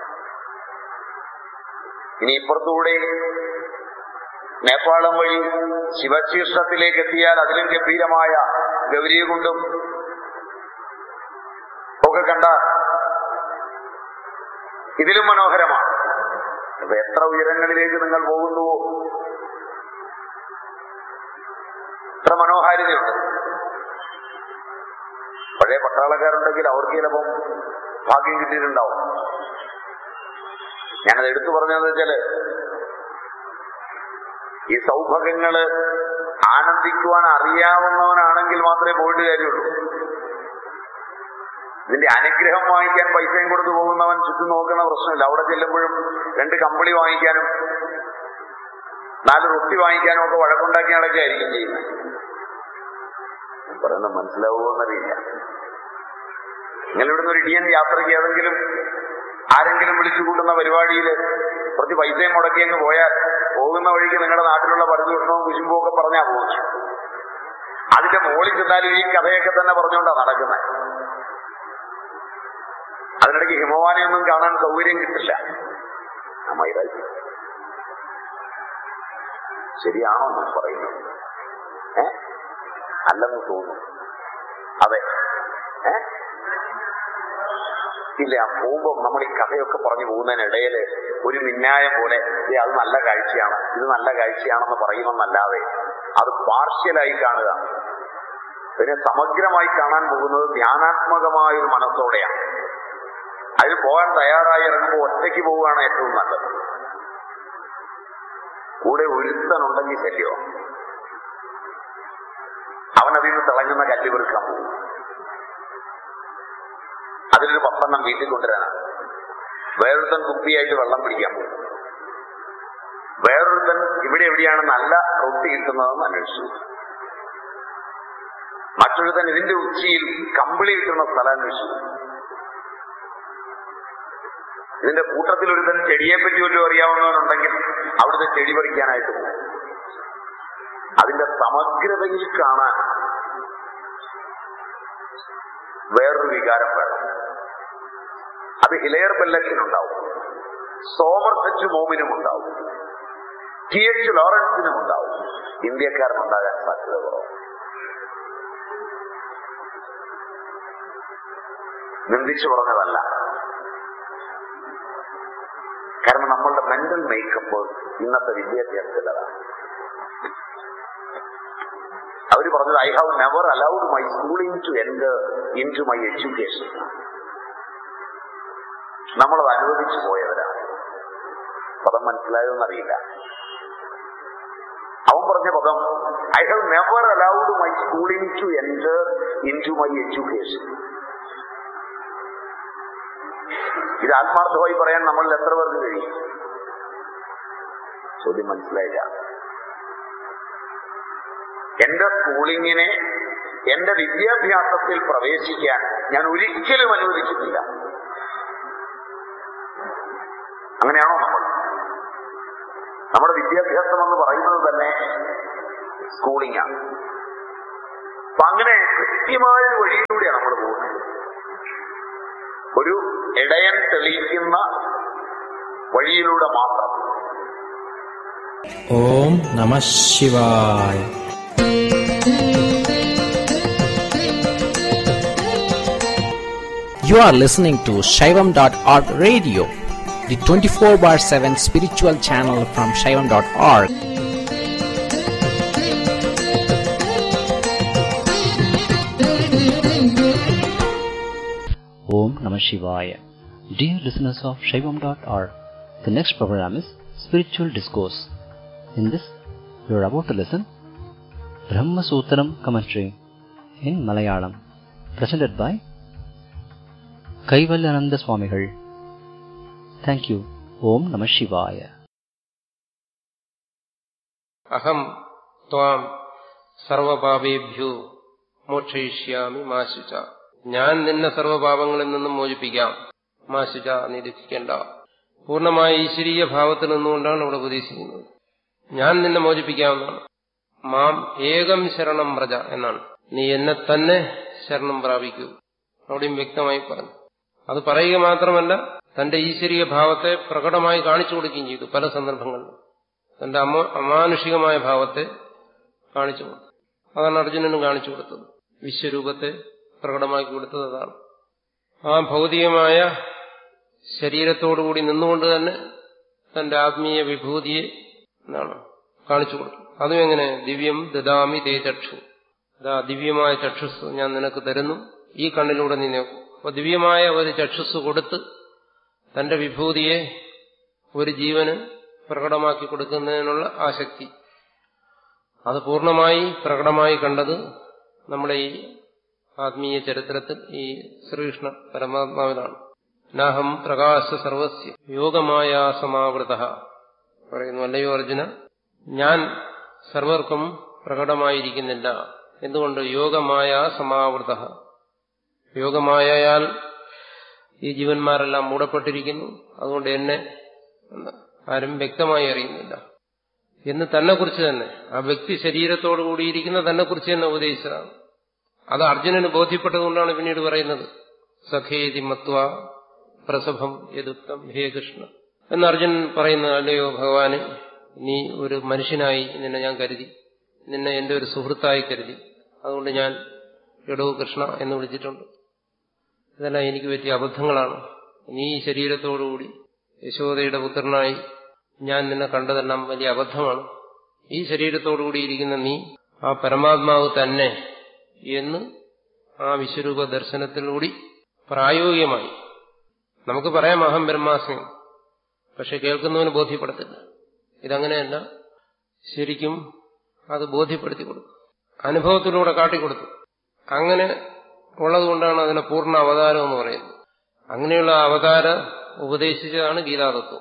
ഇനി ഇപ്പുറത്തൂടെ നേപ്പാളം വഴി ശിവശീർഷത്തിലേക്ക് എത്തിയാൽ അതിലും ഗംഭീരമായ ഗൗരികുണ്ടും ഒക്കെ കണ്ട ഇതിലും മനോഹരമാണ്. അപ്പൊ എത്ര ഉയരങ്ങളിലേക്ക് നിങ്ങൾ പോകുന്നുവോ എത്ര മനോഹാരിതയുണ്ട്. പഴയ പട്ടാളക്കാരുണ്ടെങ്കിൽ അവർക്ക് ചിലപ്പം ഭാഗ്യം കിട്ടിയിട്ടുണ്ടാവും. ഞാനത് എടുത്തു പറഞ്ഞതെന്ന് വെച്ചാല് ഈ സൗഭാഗ്യങ്ങള് ആനന്ദിക്കുവാൻ അറിയാവുന്നവനാണെങ്കിൽ മാത്രമേ പോയിട്ട് കാര്യമുള്ളൂ. ഇതിന്റെ അനുഗ്രഹം വാങ്ങിക്കാൻ പൈസയും കൊടുത്തു പോകുന്നവൻ ചുറ്റും നോക്കുന്ന പ്രശ്നമില്ല. അവിടെ ചെല്ലുമ്പോഴും രണ്ട് കമ്പിളി വാങ്ങിക്കാനും നാല് റൊട്ടി വാങ്ങിക്കാനും ഒക്കെ വഴക്കുണ്ടാക്കി നടക്കുകയായിരിക്കും ചെയ്യുന്നത്. പറയുന്നത് മനസ്സിലാവുമോ എന്നറിയില്ല. നിങ്ങൾ ഇവിടുന്ന് ഒരു ഇടിയൻ യാത്രയ്ക്ക് ഏതെങ്കിലും ആരെങ്കിലും വിളിച്ചു കൂട്ടുന്ന പരിപാടിയിൽ കുറച്ച് പൈസയും മുടക്കി അങ്ങ് പോയാൽ പോകുന്ന വഴിക്ക് നിങ്ങളുടെ നാട്ടിലുള്ള പരിദൂഷണവും കുശുമ്പും ഒക്കെ പറഞ്ഞാൽ പോകും. അതിന്റെ മുകളിൽ ചെന്നാലും ഈ കഥയൊക്കെ തന്നെ പറഞ്ഞുകൊണ്ടാണ് നടക്കുന്നത്. അതിനിടയ്ക്ക് ഹിമവാനെയൊന്നും കാണാൻ സൗകര്യം കിട്ടില്ല. ശരിയാണോ ഞാൻ പറയുന്നത്? ഏ അല്ലെന്ന് തോന്നുന്നു. അതെ. ഏ ഇല്ല, പോകുമ്പോൾ നമ്മൾ ഈ കഥയൊക്കെ പറഞ്ഞു പോകുന്നതിനിടയില് ഒരു മിന്നായം പോലെ അത് നല്ല കാഴ്ചയാണ്, ഇത് നല്ല കാഴ്ചയാണെന്ന് പറയുമെന്നല്ലാതെ അത് പാർഷ്യലായി കാണുക. പിന്നെ സമഗ്രമായി കാണാൻ പോകുന്നത് ധ്യാനാത്മകമായൊരു മനസ്സോടെയാണ്. അതിൽ പോകാൻ തയ്യാറായി ഇറങ്ങുമ്പോൾ ഒറ്റയ്ക്ക് പോവുകയാണ് ഏറ്റവും നല്ലത്. കൂടെ ഒരുത്തനുണ്ടെങ്കിൽ ശല്യോ, അവനതിൽ നിന്ന് തിളങ്ങുന്ന കല്ല് പെറുക്കാൻ പോകും. അതിലൊരു പത്തെണ്ണം വീട്ടിൽ കൊണ്ടുവരാനാണ്. വേറൊരുത്തൻ കുപ്പിയായിട്ട് വെള്ളം പിടിക്കാൻ പോകും. വേറൊരുത്തൻ ഇവിടെ എവിടെയാണ് നല്ല റൊട്ടി കിട്ടുന്നതെന്ന് അന്വേഷിച്ചു. മറ്റൊരുത്തൻ ഇതിന്റെ ഉച്ചിയിൽ കമ്പിളി കിട്ടുന്ന സ്ഥലം അന്വേഷിച്ചു. ഇതിന്റെ കൂട്ടത്തിൽ ഒരുത്തൻ ചെടിയെപ്പറ്റി വല്ലതും അറിയാവുന്നവനുണ്ടെങ്കിൽ അവിടുത്തെ ചെടി പറിക്കാനായിട്ട് പോകും. അതിന്റെ സമഗ്രതയിൽ കാണാൻ വേറൊരു വികാരം വേണം. അത് ഹിലയർ ബെല്ലറ്റിനുണ്ടാവും, സോമർസെറ്റ് മോമിനും ഉണ്ടാവും, ടി എച്ച് ലോറൻസിനും ഉണ്ടാവും. ഇന്ത്യക്കാരനുണ്ടാകാൻ സാധ്യത കുറവ്. നിന്ദിച്ചു പറഞ്ഞതല്ല. കാരണം നമ്മളുടെ മെന്റൽ മേക്കപ്പ് ഇന്നത്തെ വിദ്യാഭ്യാസത്തിലതാണ്. അവര് പറഞ്ഞത് I have never allowed my schooling to enter in to my education. നമ്മളത് അനുവദിച്ചു പോയവരാണ്. പദം മനസ്സിലായോന്നറിയില്ല. അവൻ പറഞ്ഞ പദം I have never allowed my schooling to enter in to my education. ഇത് ആത്മാർത്ഥമായി പറയാൻ നമ്മളിൽ എത്ര പേർക്ക് കഴിയും? ചോദ്യം മനസ്സിലായില്ല. എന്റെ സ്കൂളിങ്ങിനെ, എന്റെ വിദ്യാഭ്യാസത്തിൽ പ്രവേശിക്കാൻ ഞാൻ ഒരിക്കലും അനുവദിക്കുന്നില്ല. അങ്ങനെയാണോ നമ്മൾ? നമ്മുടെ വിദ്യാഭ്യാസം എന്ന് പറയുന്നത് തന്നെ സ്കൂളിംഗ് ആണ്. അപ്പൊ അങ്ങനെ കൃത്യമായ ഒരു വഴിയിലൂടെയാണ് നമ്മൾ പോകുന്നത്. ഒരു ഇടയൻ തെളിയിക്കുന്ന വഴിയിലൂടെ മാത്രം. ഓം നമഃ ശിവായ. You are listening to Shaivam dot org radio, the twenty-four bar seven spiritual channel from Shaivam dot org. Om Namah Shivaya. Dear listeners of Shaivam dot org, the next program is Spiritual Discourse. In this, you are about to listen Brahma Sutram commentary in Malayalam, presented by Kaivalyananda Swamigal. Thank you. Om Namah Shivaya. അഹം ത്വാം സർവപാപേഭ്യോ മോക്ഷയിഷ്യാമി മാ ശുച. ഞാൻ നിന്നെ സർവപാപങ്ങളിൽ നിന്നും മോചിപ്പിക്കാം. മാ ശുച, നീ ദുഃഖിക്കേണ്ട. പൂർണ്ണമായ ഈശ്വരീയ ഭാവത്തിൽ നിന്നുകൊണ്ടാണ് ഇവിടെ ഉപദേശിക്കുന്നത്. ഞാൻ നിന്നെ മോചിപ്പിക്കാവുന്നതാണ്. മാം ഏകം ശരണം വ്രജ എന്നാണ്. നീ എന്നെ തന്നെ ശരണം പ്രാപിക്കൂ. അവിടെയും വ്യക്തമായി പറഞ്ഞു. അത് പറയുക മാത്രമല്ല, തന്റെ ഈശ്വരീയ ഭാവത്തെ പ്രകടമായി കാണിച്ചു കൊടുക്കുകയും ചെയ്തു. പല സന്ദർഭങ്ങളിലും തന്റെ അമ അമാനുഷികമായ ഭാവത്തെ കാണിച്ചു കൊടുത്തു. അതാണ് അർജുനനും കാണിച്ചു കൊടുത്തത്. വിശ്വരൂപത്തെ പ്രകടമാക്കി കൊടുത്തത് അതാണ്. ആ ഭൗതികമായ ശരീരത്തോടുകൂടി നിന്നുകൊണ്ട് തന്നെ തന്റെ ആത്മീയ വിഭൂതിയെ എന്താണ് കാണിച്ചു കൊടുത്തു. അതും എങ്ങനെ? ദിവ്യം ദദാമി തേ ചക്ഷു. അതാ ദിവ്യമായ ചക്ഷുസ് ഞാൻ നിനക്ക് തരുന്നു, ഈ കണ്ണിലൂടെ നീ നോക്കും. അപ്പൊ ദിവ്യമായ ഒരു ചക്ഷുസ് കൊടുത്ത് തന്റെ വിഭൂതിയെ ഒരു ജീവന് പ്രകടമാക്കി കൊടുക്കുന്നതിനുള്ള ആസക്തി, അത് പൂർണ്ണമായി പ്രകടമായി കണ്ടത് നമ്മുടെ ഈ ആത്മീയ ചരിത്രത്തിൽ ഈ ശ്രീകൃഷ്ണ പരമാത്മാവിലാണ്. നാഹം പ്രകാശ സർവസ്യ യോഗമായ സമാവൃത പറയുന്നു. അല്ലയോ അർജുന, ഞാൻ സർവർക്കും പ്രകടമായിരിക്കുന്നില്ല. എന്തുകൊണ്ട്? യോഗമായ സമാവൃത. യോഗമായാൽ ഈ ജീവന്മാരെല്ലാം മൂടപ്പെട്ടിരിക്കുന്നു. അതുകൊണ്ട് എന്നെ ആരും വ്യക്തമായി അറിയുന്നില്ല എന്ന് തന്നെക്കുറിച്ച് തന്നെ, ആ വ്യക്തി ശരീരത്തോടു കൂടിയിരിക്കുന്ന തന്നെക്കുറിച്ച് തന്നെ ഉപദേശിച്ചതാണ്. അത് അർജുനന് ബോധ്യപ്പെട്ടതുകൊണ്ടാണ് പിന്നീട് പറയുന്നത് സഖേതി മത്വ പ്രസഭം യദുക്തം ഹേ കൃഷ്ണ എന്ന് അർജുനൻ പറയുന്നത്. അല്ലയോ ഭഗവാന്, നീ ഒരു മനുഷ്യനായി നിന്നെ ഞാൻ കരുതി, നിന്നെ എന്റെ ഒരു സുഹൃത്തായി കരുതി. അതുകൊണ്ട് ഞാൻ എടോ കൃഷ്ണ എന്ന് വിളിച്ചിട്ടുണ്ട്. ഇതെല്ലാം എനിക്ക് പറ്റിയ അബദ്ധങ്ങളാണ്. നീ ഈ ശരീരത്തോടുകൂടി യശോദയുടെ പുത്രനായി ഞാൻ നിന്നെ കണ്ടതെല്ലാം വലിയ അബദ്ധമാണ്. ഈ ശരീരത്തോടുകൂടി ഇരിക്കുന്ന നീ ആ പരമാത്മാവ് തന്നെ എന്ന് ആ വിശ്വരൂപ ദർശനത്തിലൂടി പ്രായോഗികമായി നമുക്ക് പറയാം അഹം ബ്രഹ്മാസ്മി, പക്ഷെ കേൾക്കുന്നവന് ബോധ്യപ്പെടത്തില്ല. ഇതങ്ങനെയല്ല, ശരിക്കും അത് ബോധ്യപ്പെടുത്തി കൊടുത്തു, അനുഭവത്തിലൂടെ കാട്ടിക്കൊടുത്തു. അങ്ങനെ ഉള്ളതുകൊണ്ടാണ് അതിനെ പൂർണ്ണ അവതാരം എന്ന് പറയുന്നത്. അങ്ങനെയുള്ള അവതാരം ഉപദേശിച്ചതാണ് ഗീതാതത്വം.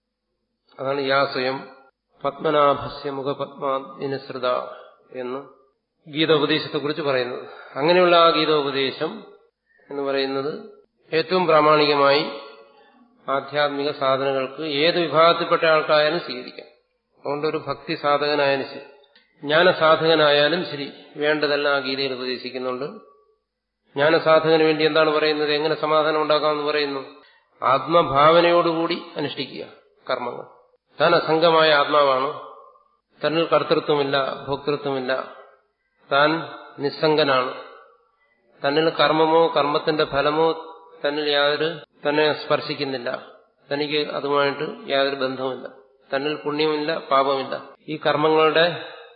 അതാണ് യാ സ്വയം പത്മനാഭസ്യ മുഖപത്മാനുസൃത എന്ന് ഗീതോപദേശത്തെക്കുറിച്ച് പറയുന്നത്. അങ്ങനെയുള്ള ആ ഗീതോപദേശം എന്ന് പറയുന്നത് ഏറ്റവും പ്രാമാണികമായി ആധ്യാത്മിക സാധനങ്ങൾക്ക് ഏത് വിഭാഗത്തിൽപ്പെട്ട ആൾക്കായാലും സ്വീകരിക്കാം. അതുകൊണ്ട് ഒരു ഭക്തി സാധകനായാലും ശരി, ജ്ഞാനസാധകനായാലും ശരി, വേണ്ടതെല്ലാം ആ ഗീതയിൽ ഉപദേശിക്കുന്നുണ്ട്. ജ്ഞാനസാധകന് വേണ്ടി എന്താണ് പറയുന്നത്? എങ്ങനെ സമാധാനം ഉണ്ടാക്കാമെന്ന് പറയുന്നു? ആത്മഭാവനയോടുകൂടി അനുഷ്ഠിക്കുക കർമ്മങ്ങൾ. താൻ അസംഗമായ ആത്മാവാണ്, തന്നിൽ കർത്തൃത്വമില്ല, ഭോക്തൃത്വമില്ല, താൻ നിസ്സംഗനാണ്, തന്നിൽ കർമ്മമോ കർമ്മത്തിന്റെ ഫലമോ തന്നിൽ യാതൊരു തന്നെ സ്പർശിക്കുന്നില്ല, തനിക്ക് അതുമായിട്ട് യാതൊരു ബന്ധവുമില്ല, തന്നിൽ പുണ്യമില്ല, പാപമില്ല. ഈ കർമ്മങ്ങളുടെ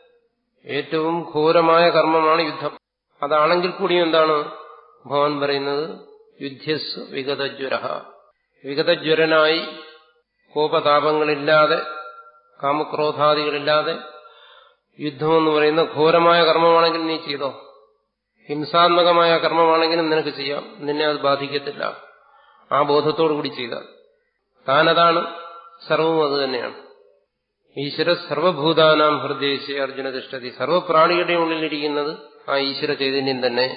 ഏറ്റവും ഘോരമായ കർമ്മമാണ് യുദ്ധം. അതാണെങ്കിൽ കൂടിയും എന്താണ് ഭഗവാൻ പറയുന്നത്? യുദ്ധസ് വിഗതജ്വര. വിഗതജ്വരനായി കോപതാപങ്ങളില്ലാതെ കാമക്രോധാദികളില്ലാതെ യുദ്ധമെന്ന് പറയുന്ന ഘോരമായ കർമ്മമാണെങ്കിൽ നീ ചെയ്തോ. ഹിംസാത്മകമായ കർമ്മമാണെങ്കിലും നിനക്ക് ചെയ്യാം, നിന്നെ അത് ബാധിക്കത്തില്ല. ആ ബോധത്തോടു കൂടി ചെയ്താൽ താനതാണ്, സർവവും അത് തന്നെയാണ്. ഈശ്വര സർവഭൂതാനാം ഹൃദയശേ അർജുന തിഷ്ഠതി. സർവപ്രാണികളുടെ ഉള്ളിലിരിക്കുന്നത് ആ ഈശ്വര ചൈതന്യം തന്നെ.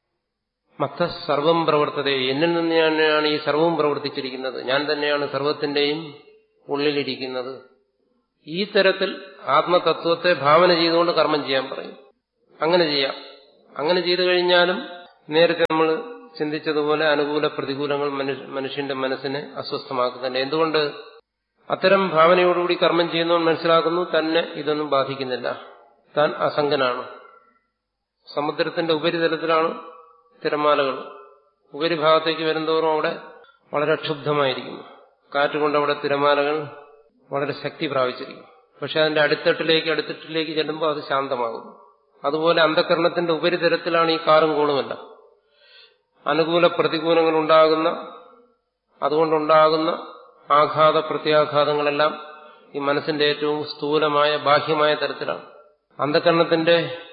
മത്ത സർവം പ്രവർത്തതേ, എന്നിൽ നിന്ന് തന്നെയാണ് ഈ സർവവും പ്രവർത്തിച്ചിരിക്കുന്നത്, ഞാൻ തന്നെയാണ് സർവത്തിന്റെയും ഉള്ളിലിരിക്കുന്നത്. ഈ തരത്തിൽ ആത്മതത്വത്തെ ഭാവന ചെയ്തുകൊണ്ട് കർമ്മം ചെയ്യാൻ പറയും. അങ്ങനെ ചെയ്യാം. അങ്ങനെ ചെയ്തു കഴിഞ്ഞാലും നേരത്തെ നമ്മൾ ചിന്തിച്ചതുപോലെ അനുകൂല പ്രതികൂലങ്ങൾ മനുഷ്യന്റെ മനസ്സിനെ അസ്വസ്ഥമാക്കുന്നുണ്ട്. എന്തുകൊണ്ട്? അത്തരം ഭാവനയോടുകൂടി കർമ്മം ചെയ്യുന്നവൻ മനസ്സിലാക്കുന്നു തന്നെ ഇതൊന്നും ബാധിക്കുന്നില്ല, താൻ അസംഗനാണ്. സമുദ്രത്തിന്റെ ഉപരിതലത്തിലാണ് തിരമാലകൾ. ഉപരിഭാഗത്തേക്ക് വരുന്തോറും അവിടെ വളരെ ക്ഷുബ്ധമായിരിക്കുന്നു. കാറ്റുകൊണ്ട് അവിടെ തിരമാലകൾ വളരെ ശക്തി പ്രാപിച്ചിരിക്കും. പക്ഷെ അതിന്റെ അടിത്തട്ടിലേക്ക് അടിത്തട്ടിലേക്ക് ചെല്ലുമ്പോൾ അത് ശാന്തമാകും. അതുപോലെ അന്ധകരണത്തിന്റെ ഉപരിതലത്തിലാണ് ഈ കാറും കോളുമല്ല. അനുകൂല പ്രതികൂലങ്ങൾ ഉണ്ടാകുന്ന, അതുകൊണ്ടുണ്ടാകുന്ന ആഘാത പ്രത്യാഘാതങ്ങളെല്ലാം ഈ മനസ്സിന്റെ ഏറ്റവും സ്ഥൂലമായ ബാഹ്യമായ തരത്തിലാണ്. അന്ധകരണത്തിന്റെ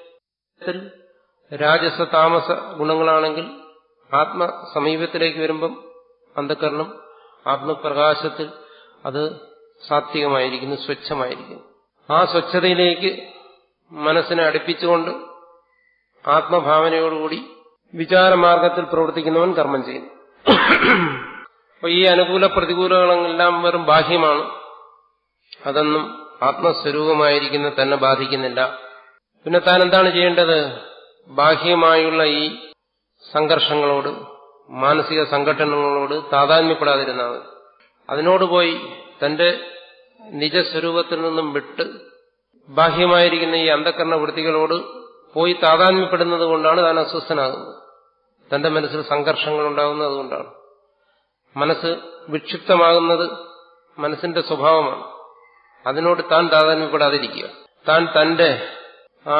രാജസ താമസ ഗുണങ്ങളാണെങ്കിൽ ആത്മസമീപത്തിലേക്ക് വരുമ്പം അന്ധകരണം ആത്മപ്രകാശത്തിൽ അത് സാത്വികമായിരിക്കുന്നു, സ്വച്ഛമായിരിക്കുന്നു. ആ സ്വച്ഛതയിലേക്ക് മനസ്സിനെ അടുപ്പിച്ചുകൊണ്ട് ആത്മഭാവനയോടുകൂടി വിചാരമാർഗത്തിൽ പ്രവർത്തിക്കുന്നവൻ കർമ്മം ചെയ്യുന്നു. അപ്പൊ ഈ അനുകൂല പ്രതികൂലങ്ങളെല്ലാം വെറും ബാഹ്യമാണ്. അതൊന്നും ആത്മസ്വരൂപമായിരിക്കുന്ന തന്നെ ബാധിക്കുന്നില്ല. പിന്നെ താൻ എന്താണ് ചെയ്യേണ്ടത്? ബാഹ്യമായുള്ള ഈ സംഘർഷങ്ങളോട്, മാനസിക സംഘട്ടനങ്ങളോട് താതാത്മ്യപ്പെടാതിരുന്നാൽ മതി. അതിനോട് പോയി തന്റെ നിജസ്വരൂപത്തിൽ നിന്നും വിട്ട് ബാഹ്യമായിരിക്കുന്ന ഈ അന്ധകരണ വൃത്തികളോട് പോയി താതാത്മ്യപ്പെടുന്നത് കൊണ്ടാണ് താൻ അസ്വസ്ഥനാകുന്നത്. തന്റെ മനസ്സിൽ സംഘർഷങ്ങൾ ഉണ്ടാകുന്നത് അതുകൊണ്ടാണ്. മനസ്സ് വിക്ഷിപ്തമാകുന്നത് മനസ്സിന്റെ സ്വഭാവമാണ്. അതിനോട് താൻ താതാത്മ്യപ്പെടാതിരിക്കുക. താൻ തന്റെ ആ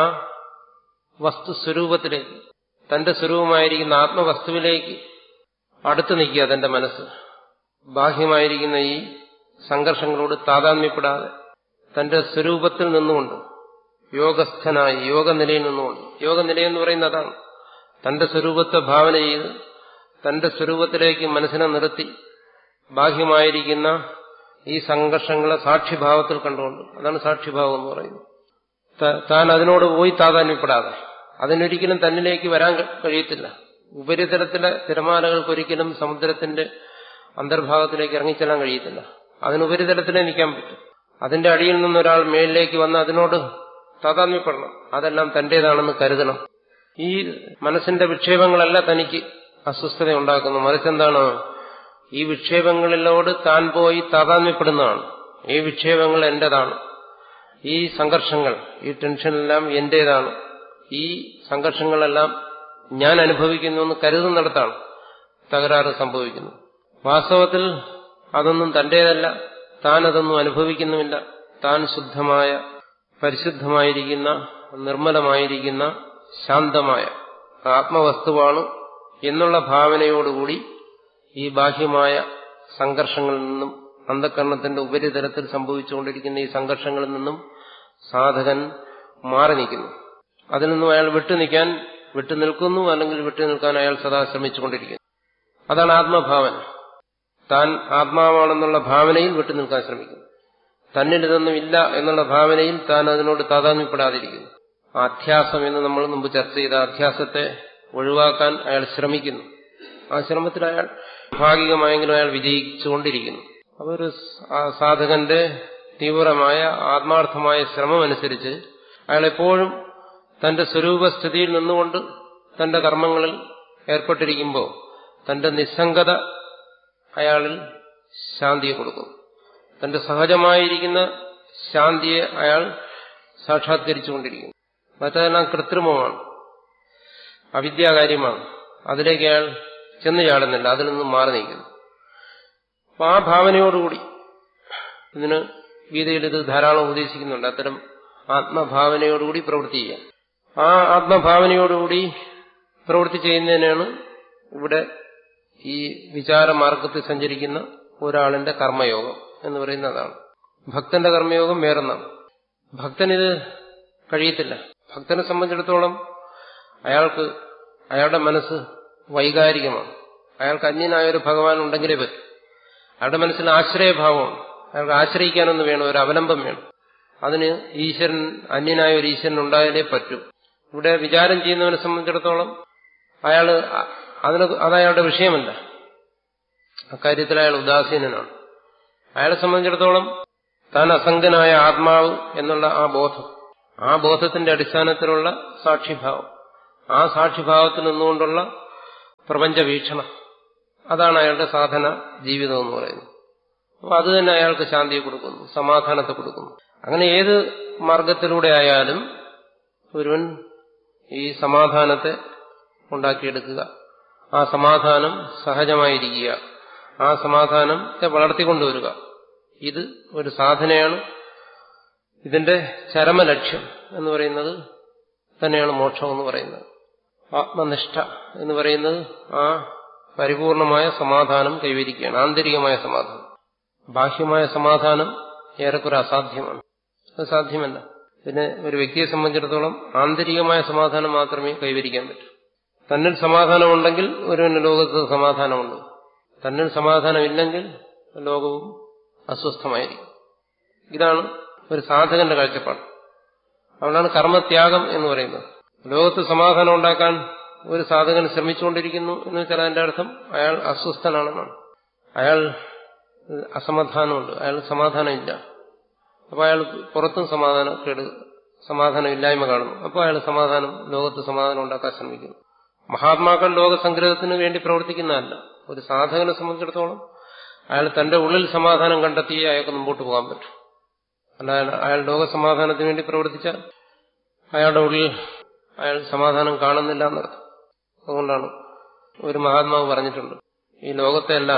വസ്തുസ്വരൂപത്തിലേക്ക്, തന്റെ സ്വരൂപമായിരിക്കുന്ന ആത്മവസ്തുവിലേക്ക് അടുത്തു നിൽക്കുക. തന്റെ മനസ്സ് ബാഹ്യമായിരിക്കുന്ന ഈ സംഘർഷങ്ങളോട് താതാത്മ്യപ്പെടാതെ തന്റെ സ്വരൂപത്തിൽ നിന്നുകൊണ്ട് യോഗസ്ഥനായി, യോഗനിലയിൽ നിന്നുകൊണ്ട്, യോഗനിലയെന്ന് പറയുന്നത് അതാണ്. തന്റെ സ്വരൂപത്തെ ഭാവന ചെയ്ത് തന്റെ സ്വരൂപത്തിലേക്ക് മനസ്സിനെ നിർത്തി ബാഹ്യമായിരിക്കുന്ന ഈ സംഘർഷങ്ങളെ സാക്ഷിഭാവത്തിൽ കണ്ടുകൊണ്ട്, അതാണ് സാക്ഷിഭാവം എന്ന് പറയുന്നത്. താൻ അതിനോട് പോയി താതാത്മ്യപ്പെടാതെ, അതിനൊരിക്കലും തന്നിലേക്ക് വരാൻ കഴിയത്തില്ല. ഉപരിതലത്തിലെ തിരമാലകൾക്കൊരിക്കലും സമുദ്രത്തിന്റെ അന്തർഭാഗത്തിലേക്ക് ഇറങ്ങിച്ചെല്ലാൻ കഴിയത്തില്ല. അതിനുപരിതലത്തിലേ നിൽക്കാൻ പറ്റും. അതിന്റെ അടിയിൽ നിന്നൊരാൾ മേളിലേക്ക് വന്ന് അതിനോട് താതാത്മ്യപ്പെടണം. അതെല്ലാം തന്റേതാണെന്ന് കരുതണം. ഈ മനസ്സിന്റെ വിക്ഷേപങ്ങളല്ല തനിക്ക് അസ്വസ്ഥത ഉണ്ടാക്കുന്നു. മറിച്ചെന്താണ്? ഈ വിക്ഷേപങ്ങളിലോട് താൻ പോയി താതാത്മ്യപ്പെടുന്നതാണ്. ഈ വിക്ഷേപങ്ങൾ എന്റേതാണ്, ഈ സംഘർഷങ്ങൾ, ഈ ടെൻഷനെല്ലാം എന്റേതാണ്, ഈ സംഘർഷങ്ങളെല്ലാം ഞാൻ അനുഭവിക്കുന്നു എന്ന് കരുതുന്നിടത്താണ് തകരാറ് സംഭവിക്കുന്നു. വാസ്തവത്തിൽ അതൊന്നും തന്റേതല്ല, താൻ അതൊന്നും അനുഭവിക്കുന്നുമില്ല. താൻ ശുദ്ധമായ, പരിശുദ്ധമായിരിക്കുന്ന, നിർമ്മലമായിരിക്കുന്ന, ശാന്തമായ ആത്മവസ്തുവാണ് എന്നുള്ള ഭാവനയോടുകൂടി ഈ ബാഹ്യമായ സംഘർഷങ്ങളിൽ നിന്നും, അന്ധകരണത്തിന്റെ ഉപരിതലത്തിൽ സംഭവിച്ചുകൊണ്ടിരിക്കുന്ന ഈ സംഘർഷങ്ങളിൽ നിന്നും സാധകൻ മാറി നിൽക്കുന്നു. അതിൽ നിന്നും അയാൾ വിട്ടുനിൽക്കാൻ വിട്ടുനിൽക്കുന്നു, അല്ലെങ്കിൽ വിട്ടുനിൽക്കാൻ അയാൾ സദാ ശ്രമിച്ചുകൊണ്ടിരിക്കുന്നു. അതാണ് ആത്മഭാവന. താൻ ആത്മാവാണെന്നുള്ള ഭാവനയിൽ വിട്ടുനിൽക്കാൻ ശ്രമിക്കുന്നു. തന്നിൽ ഇതൊന്നും ഇല്ല എന്നുള്ള ഭാവനയിൽ താൻ അതിനോട് താതാത്മ്യപ്പെടാതിരിക്കുന്നു. അധ്യാസം എന്ന് നമ്മൾ മുമ്പ് ചർച്ച ചെയ്ത അധ്യാസത്തെ ഒഴിവാക്കാൻ അയാൾ ശ്രമിക്കുന്നു. ആ ശ്രമത്തിൽ അയാൾ ഭാഗികമായെങ്കിലും അയാൾ വിജയിച്ചുകൊണ്ടിരിക്കുന്നു. അപ്പോൾ ഒരു സാധകന്റെ തീവ്രമായ ആത്മാർത്ഥമായ ശ്രമം അനുസരിച്ച് അയാൾ എപ്പോഴും തന്റെ സ്വരൂപസ്ഥിതിയിൽ നിന്നുകൊണ്ട് തന്റെ കർമ്മങ്ങളിൽ ഏർപ്പെട്ടിരിക്കുമ്പോൾ തന്റെ നിസ്സംഗത അയാളിൽ ശാന്തിയെ കൊടുക്കുന്നു. തന്റെ സഹജമായിരിക്കുന്ന ശാന്തിയെ അയാൾ സാക്ഷാത്കരിച്ചുകൊണ്ടിരിക്കുന്നു. മറ്റതെല്ലാം കൃത്രിമമാണ്, അവിദ്യാകാര്യമാണ്. അതിലേക്ക് അയാൾ ചെന്ന് ചാടുന്നില്ല, അതിൽ നിന്നും മാറി നിൽക്കുന്നു. അപ്പൊ ആ ഭാവനയോടുകൂടി, ഇതിന് ഗീതയിൽ ഇത് ധാരാളം ഉപദേശിക്കുന്നുണ്ട്, അത്തരം ആത്മഭാവനയോടുകൂടി പ്രവൃത്തി ചെയ്യാം. ആ ആത്മഭാവനയോടുകൂടി പ്രവൃത്തി ചെയ്യുന്നതിനാണ് ഇവിടെ ഈ വിചാരമാർഗത്തിൽ സഞ്ചരിക്കുന്ന ഒരാളിന്റെ കർമ്മയോഗം എന്ന് പറയുന്നതാണ്. ഭക്തന്റെ കർമ്മയോഗം വേറൊന്നാണ്. ഭക്തനിത് കഴിയത്തില്ല. ഭക്തനെ സംബന്ധിച്ചിടത്തോളം അയാൾക്ക് അയാളുടെ മനസ്സ് വൈകാരികമാണ്. അയാൾക്ക് അന്യനായ ഒരു ഭഗവാൻ ഉണ്ടെങ്കിലേ പറ്റും. അയാളുടെ മനസ്സിൽ ആശ്രയഭാവമാണ്. അയാൾക്ക് ആശ്രയിക്കാനൊന്ന് വേണം, ഒരു അവലംബം വേണം. അതിന് ഈശ്വരൻ, അന്യനായ ഒരു ഈശ്വരൻ ഉണ്ടായാലേ പറ്റൂ. ഇവിടെ വിചാരം ചെയ്യുന്നവനെ സംബന്ധിച്ചിടത്തോളം അയാൾ അതിന് അതയാളുടെ വിഷയമല്ല. അക്കാര്യത്തിൽ അയാൾ ഉദാസീനനാണ്. അയാളെ സംബന്ധിച്ചിടത്തോളം താൻ അസംഗനായ ആത്മാവ് എന്നുള്ള ആ ബോധം, ആ ബോധത്തിന്റെ അടിസ്ഥാനത്തിലുള്ള സാക്ഷിഭാവം, ആ സാക്ഷിഭാവത്തിൽ നിന്നുകൊണ്ടുള്ള പ്രപഞ്ച വീക്ഷണം, അതാണ് അയാളുടെ സാധന ജീവിതം എന്ന് പറയുന്നത്. അപ്പോൾ അത് തന്നെ അയാൾക്ക് ശാന്തിയെ കൊടുക്കുന്നു, സമാധാനത്തെ കൊടുക്കുന്നു. അങ്ങനെ ഏത് മാർഗത്തിലൂടെ ആയാലും ഒരുവൻ ഈ സമാധാനത്തെ ഉണ്ടാക്കിയെടുക്കുക, ആ സമാധാനം സഹജമായിരിക്കുക, ആ സമാധാനത്തെ വളർത്തിക്കൊണ്ടുവരിക, ഇത് ഒരു സാധനയാണ്. ഇതിന്റെ ചരമലക്ഷ്യം എന്ന് പറയുന്നത് തന്നെയാണ് മോക്ഷം എന്ന് പറയുന്നത്. ആത്മനിഷ്ഠ എന്ന് പറയുന്നത് ആ പരിപൂർണമായ സമാധാനം കൈവരിക്കുകയാണ്, ആന്തരികമായ സമാധാനം. ബാഹ്യമായ സമാധാനം ഏറെക്കുറെ അസാധ്യമാണ്, അത് സാധ്യമല്ല. പിന്നെ ഒരു വ്യക്തിയെ സംബന്ധിച്ചിടത്തോളം ആന്തരികമായ സമാധാനം മാത്രമേ കൈവരിക്കാൻ പറ്റൂ. തന്നിൽ സമാധാനമുണ്ടെങ്കിൽ ഒരുവന് ലോകത്ത് സമാധാനമുണ്ട്. തന്നിൽ സമാധാനമില്ലെങ്കിൽ ലോകവും അസ്വസ്ഥമായിരിക്കും. ഇതാണ് ഒരു സാധകന്റെ കാഴ്ചപ്പാട്. അതുകൊണ്ടാണ് കർമ്മത്യാഗം എന്ന് പറയുന്നത്. ലോകത്ത് സമാധാനം ഉണ്ടാക്കാൻ ഒരു സാധകൻ ശ്രമിച്ചുകൊണ്ടിരിക്കുന്നു എന്ന് വെച്ചാൽ അതിന്റെ അർത്ഥം അയാൾ അസ്വസ്ഥനാണെന്നാണ്. അയാൾ അസമാധാനമുണ്ട്, അയാൾ സമാധാനമില്ല. അപ്പൊ അയാൾ പുറത്തും സമാധാനം കേട് സമാധാനം ഇല്ലായ്മ കാണുന്നു. അപ്പോൾ അയാൾ സമാധാനം ലോകത്ത് സമാധാനം ഉണ്ടാക്കാൻ ശ്രമിക്കുന്നു. മഹാത്മാക്കൾ ലോകസംഗ്രഹത്തിന് വേണ്ടി പ്രവർത്തിക്കുന്നതല്ല. ഒരു സാധകനെ സംബന്ധിച്ചിടത്തോളം അയാൾ തന്റെ ഉള്ളിൽ സമാധാനം കണ്ടെത്തിയേ അയാൾക്ക് മുമ്പോട്ട് പോകാൻ പറ്റും. അല്ലാതെ അയാൾ ലോകസമാധാനത്തിന് വേണ്ടി പ്രവർത്തിച്ചാൽ അയാളുടെ ഉള്ളിൽ അയാൾ സമാധാനം കാണുന്നില്ല എന്നർത്ഥം. അതുകൊണ്ടാണ് ഒരു മഹാത്മാവ് പറഞ്ഞിട്ടുണ്ട്, ഈ ലോകത്തെല്ലാം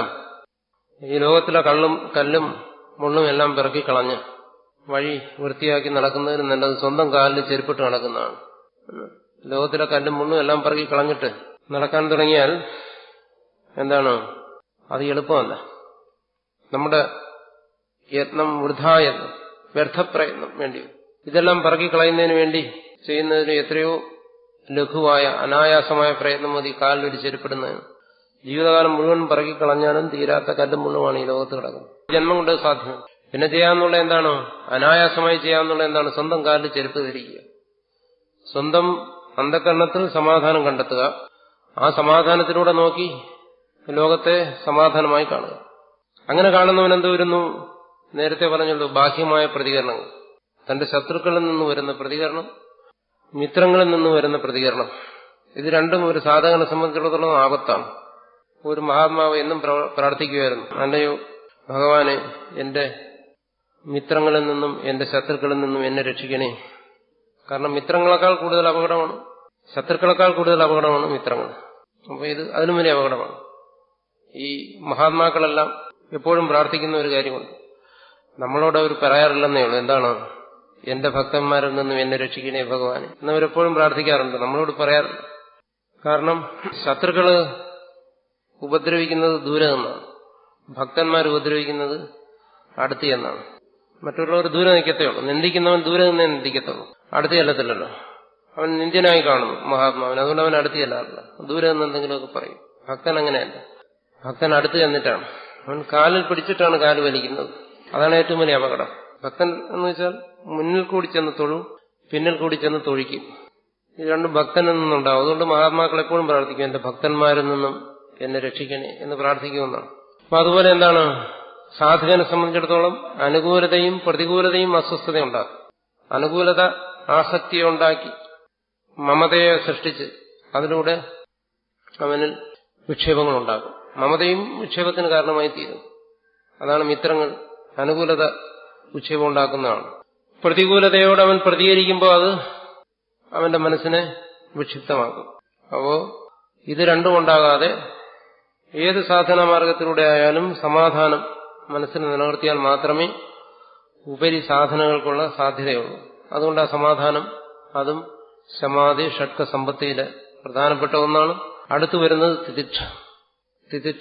ഈ ലോകത്തിലെ കള്ളും കല്ലും മുള്ളും എല്ലാം പിറക്കി കളഞ്ഞ് വഴി വൃത്തിയാക്കി നടക്കുന്നതിന് നല്ലത് സ്വന്തം കാലിൽ ചെരുപ്പിട്ട് നടക്കുന്നതാണ്. ലോകത്തിലെ കല്ലും മുള്ളും എല്ലാം പിറക്കി കളഞ്ഞിട്ട് നടക്കാൻ തുടങ്ങിയാൽ എന്താണ്, അത് എളുപ്പമല്ല. നമ്മുടെ യത്നം വൃഥായത്നം, വ്യർത്ഥപ്രയത്നം വേണ്ടി. ഇതെല്ലാം പിറക്കി കളയുന്നതിന് വേണ്ടി ചെയ്യുന്നതിന് എത്രയോ ലഘുവായ അനായാസമായ പ്രയത്നം മതി കാലിലൊരു ചെരുപ്പിടുന്നതിന്. ജീവിതകാലം മുഴുവൻ പിറക്കി കളഞ്ഞാലും തീരാത്ത കല്ലും മുള്ളുമാണ് ഈ ലോകത്ത് കിടക്കുന്നത്. ജന്മം കൊണ്ട് സാധ്യമല്ല. പിന്നെ ചെയ്യാന്നുള്ള എന്താണ്, അനായാസമായി ചെയ്യാന്നുള്ള എന്താണ്, സ്വന്തം കാലിൽ ചെരുപ്പ് ധരിക്കുക, സ്വന്തം അന്ധകരണത്തിൽ സമാധാനം കണ്ടെത്തുക, ആ സമാധാനത്തിലൂടെ നോക്കി ലോകത്തെ സമാധാനമായി കാണുക. അങ്ങനെ കാണുന്നവൻ എന്ത് വരുന്നു, നേരത്തെ പറഞ്ഞല്ലോ, ബാഹ്യമായ പ്രതികരണങ്ങൾ, തന്റെ ശത്രുക്കളിൽ നിന്ന് വരുന്ന പ്രതികരണം, മിത്രങ്ങളിൽ നിന്ന് വരുന്ന പ്രതികരണം, ഇത് രണ്ടും ഒരു സാധകനെ സംബന്ധിച്ചിടത്തോളം ആപത്താണ്. ഒരു മഹാത്മാവ് എന്നും പ്രാർത്ഥിക്കുമായിരുന്നു, അല്ലയോ ഭഗവാനെ, എന്റെ മിത്രങ്ങളിൽ നിന്നും എന്റെ ശത്രുക്കളിൽ നിന്നും എന്നെ രക്ഷിക്കണേ. കാരണം മിത്രങ്ങളെക്കാൾ കൂടുതൽ അപകടമാണ്, ശത്രുക്കളെക്കാൾ കൂടുതൽ അപകടമാണ് മിത്രങ്ങൾ. അപ്പൊ ഇത് അതിലും വലിയ അപകടമാണ്. ഈ മഹാത്മാക്കളെല്ലാം എപ്പോഴും പ്രാർത്ഥിക്കുന്ന ഒരു കാര്യമുണ്ട്, നമ്മളോട് അവർ പറയാറില്ലെന്നേ ഉള്ളൂ, എന്താണ്, എന്റെ ഭക്തന്മാരിൽ നിന്നും എന്നെ രക്ഷിക്കണേ ഭഗവാനെ എന്നവരെപ്പോഴും പ്രാർത്ഥിക്കാറുണ്ട്, നമ്മളോട് പറയാറില്ല. കാരണം ശത്രുക്കള് ഉപദ്രവിക്കുന്നത് ദൂരെ നിന്നാണ്, ഭക്തന്മാർ ഉപദ്രവിക്കുന്നത് അടുത്ത് എന്നാണ്. മറ്റുള്ളവർ ദൂരെ നിൽക്കത്തേ ഉള്ളൂ, നിന്ദിക്കുന്നവൻ ദൂരെ നിന്നേ നിന്ദിക്കത്തുള്ളൂ, അടുത്ത് ചെല്ലത്തില്ലല്ലോ. അവൻ നിന്ദ്യനായി കാണുന്നു മഹാത്മാവൻ, അതുകൊണ്ട് അവൻ അടുത്ത് ചെല്ലാറില്ല, ദൂരെ നിന്ന് എന്തെങ്കിലുമൊക്കെ പറയും. ഭക്തൻ അങ്ങനെയല്ല, ഭക്തൻ അടുത്ത് ചെന്നിട്ടാണ്, അവൻ കാലിൽ പിടിച്ചിട്ടാണ് കാല് വലിക്കുന്നത്. അതാണ് ഏറ്റവും വലിയ അപകടം. ഭക്തൻ എന്ന് വെച്ചാൽ മുന്നിൽ കൂടി ചെന്ന് തൊഴും, പിന്നിൽ കൂടി ചെന്ന് തൊഴിക്കും. ഇത് രണ്ടും ഭക്തനിൽ നിന്നുണ്ടാവും. അതുകൊണ്ട് മഹാത്മാക്കൾ എപ്പോഴും പ്രാർത്ഥിക്കും, എന്റെ ഭക്തന്മാരിൽ നിന്നും എന്നെ രക്ഷിക്കണേ എന്ന് പ്രാർത്ഥിക്കുമെന്നാണ്. അപ്പൊ അതുപോലെ എന്താണ്, സാധകനെ സംബന്ധിച്ചിടത്തോളം അനുകൂലതയും പ്രതികൂലതയും അസ്വസ്ഥത ഉണ്ടാക്കും. അനുകൂലത ആസക്തിയെ ഉണ്ടാക്കി മമതയെ സൃഷ്ടിച്ച് അതിലൂടെ അവനിൽ വിക്ഷേപങ്ങൾ ഉണ്ടാകും. മമതയും വിക്ഷേപത്തിന് കാരണമായി തീരും. അതാണ് മിത്രങ്ങൾ അനുകൂലത വിക്ഷേപം ഉണ്ടാക്കുന്നതാണ്. പ്രതികൂലതയോട് അവൻ പ്രതികരിക്കുമ്പോൾ അത് അവന്റെ മനസ്സിനെ വിക്ഷിപ്തമാക്കും. അപ്പോ ഇത് രണ്ടും ഉണ്ടാകാതെ ഏത് സാധന മാർഗത്തിലൂടെ ആയാലും സമാധാനം മനസ്സിന് നിലനിർത്തിയാൽ മാത്രമേ ഉപരി സാധനങ്ങൾക്കുള്ള സാധ്യതയുള്ളൂ. അതുകൊണ്ട് ആ സമാധാനം അതും സമാധി ഷഡ്ക സമ്പത്തിയിലെ പ്രധാനപ്പെട്ട ഒന്നാണ്. അടുത്തു വരുന്നത് തിതിക്ഷ. തിതിക്ഷ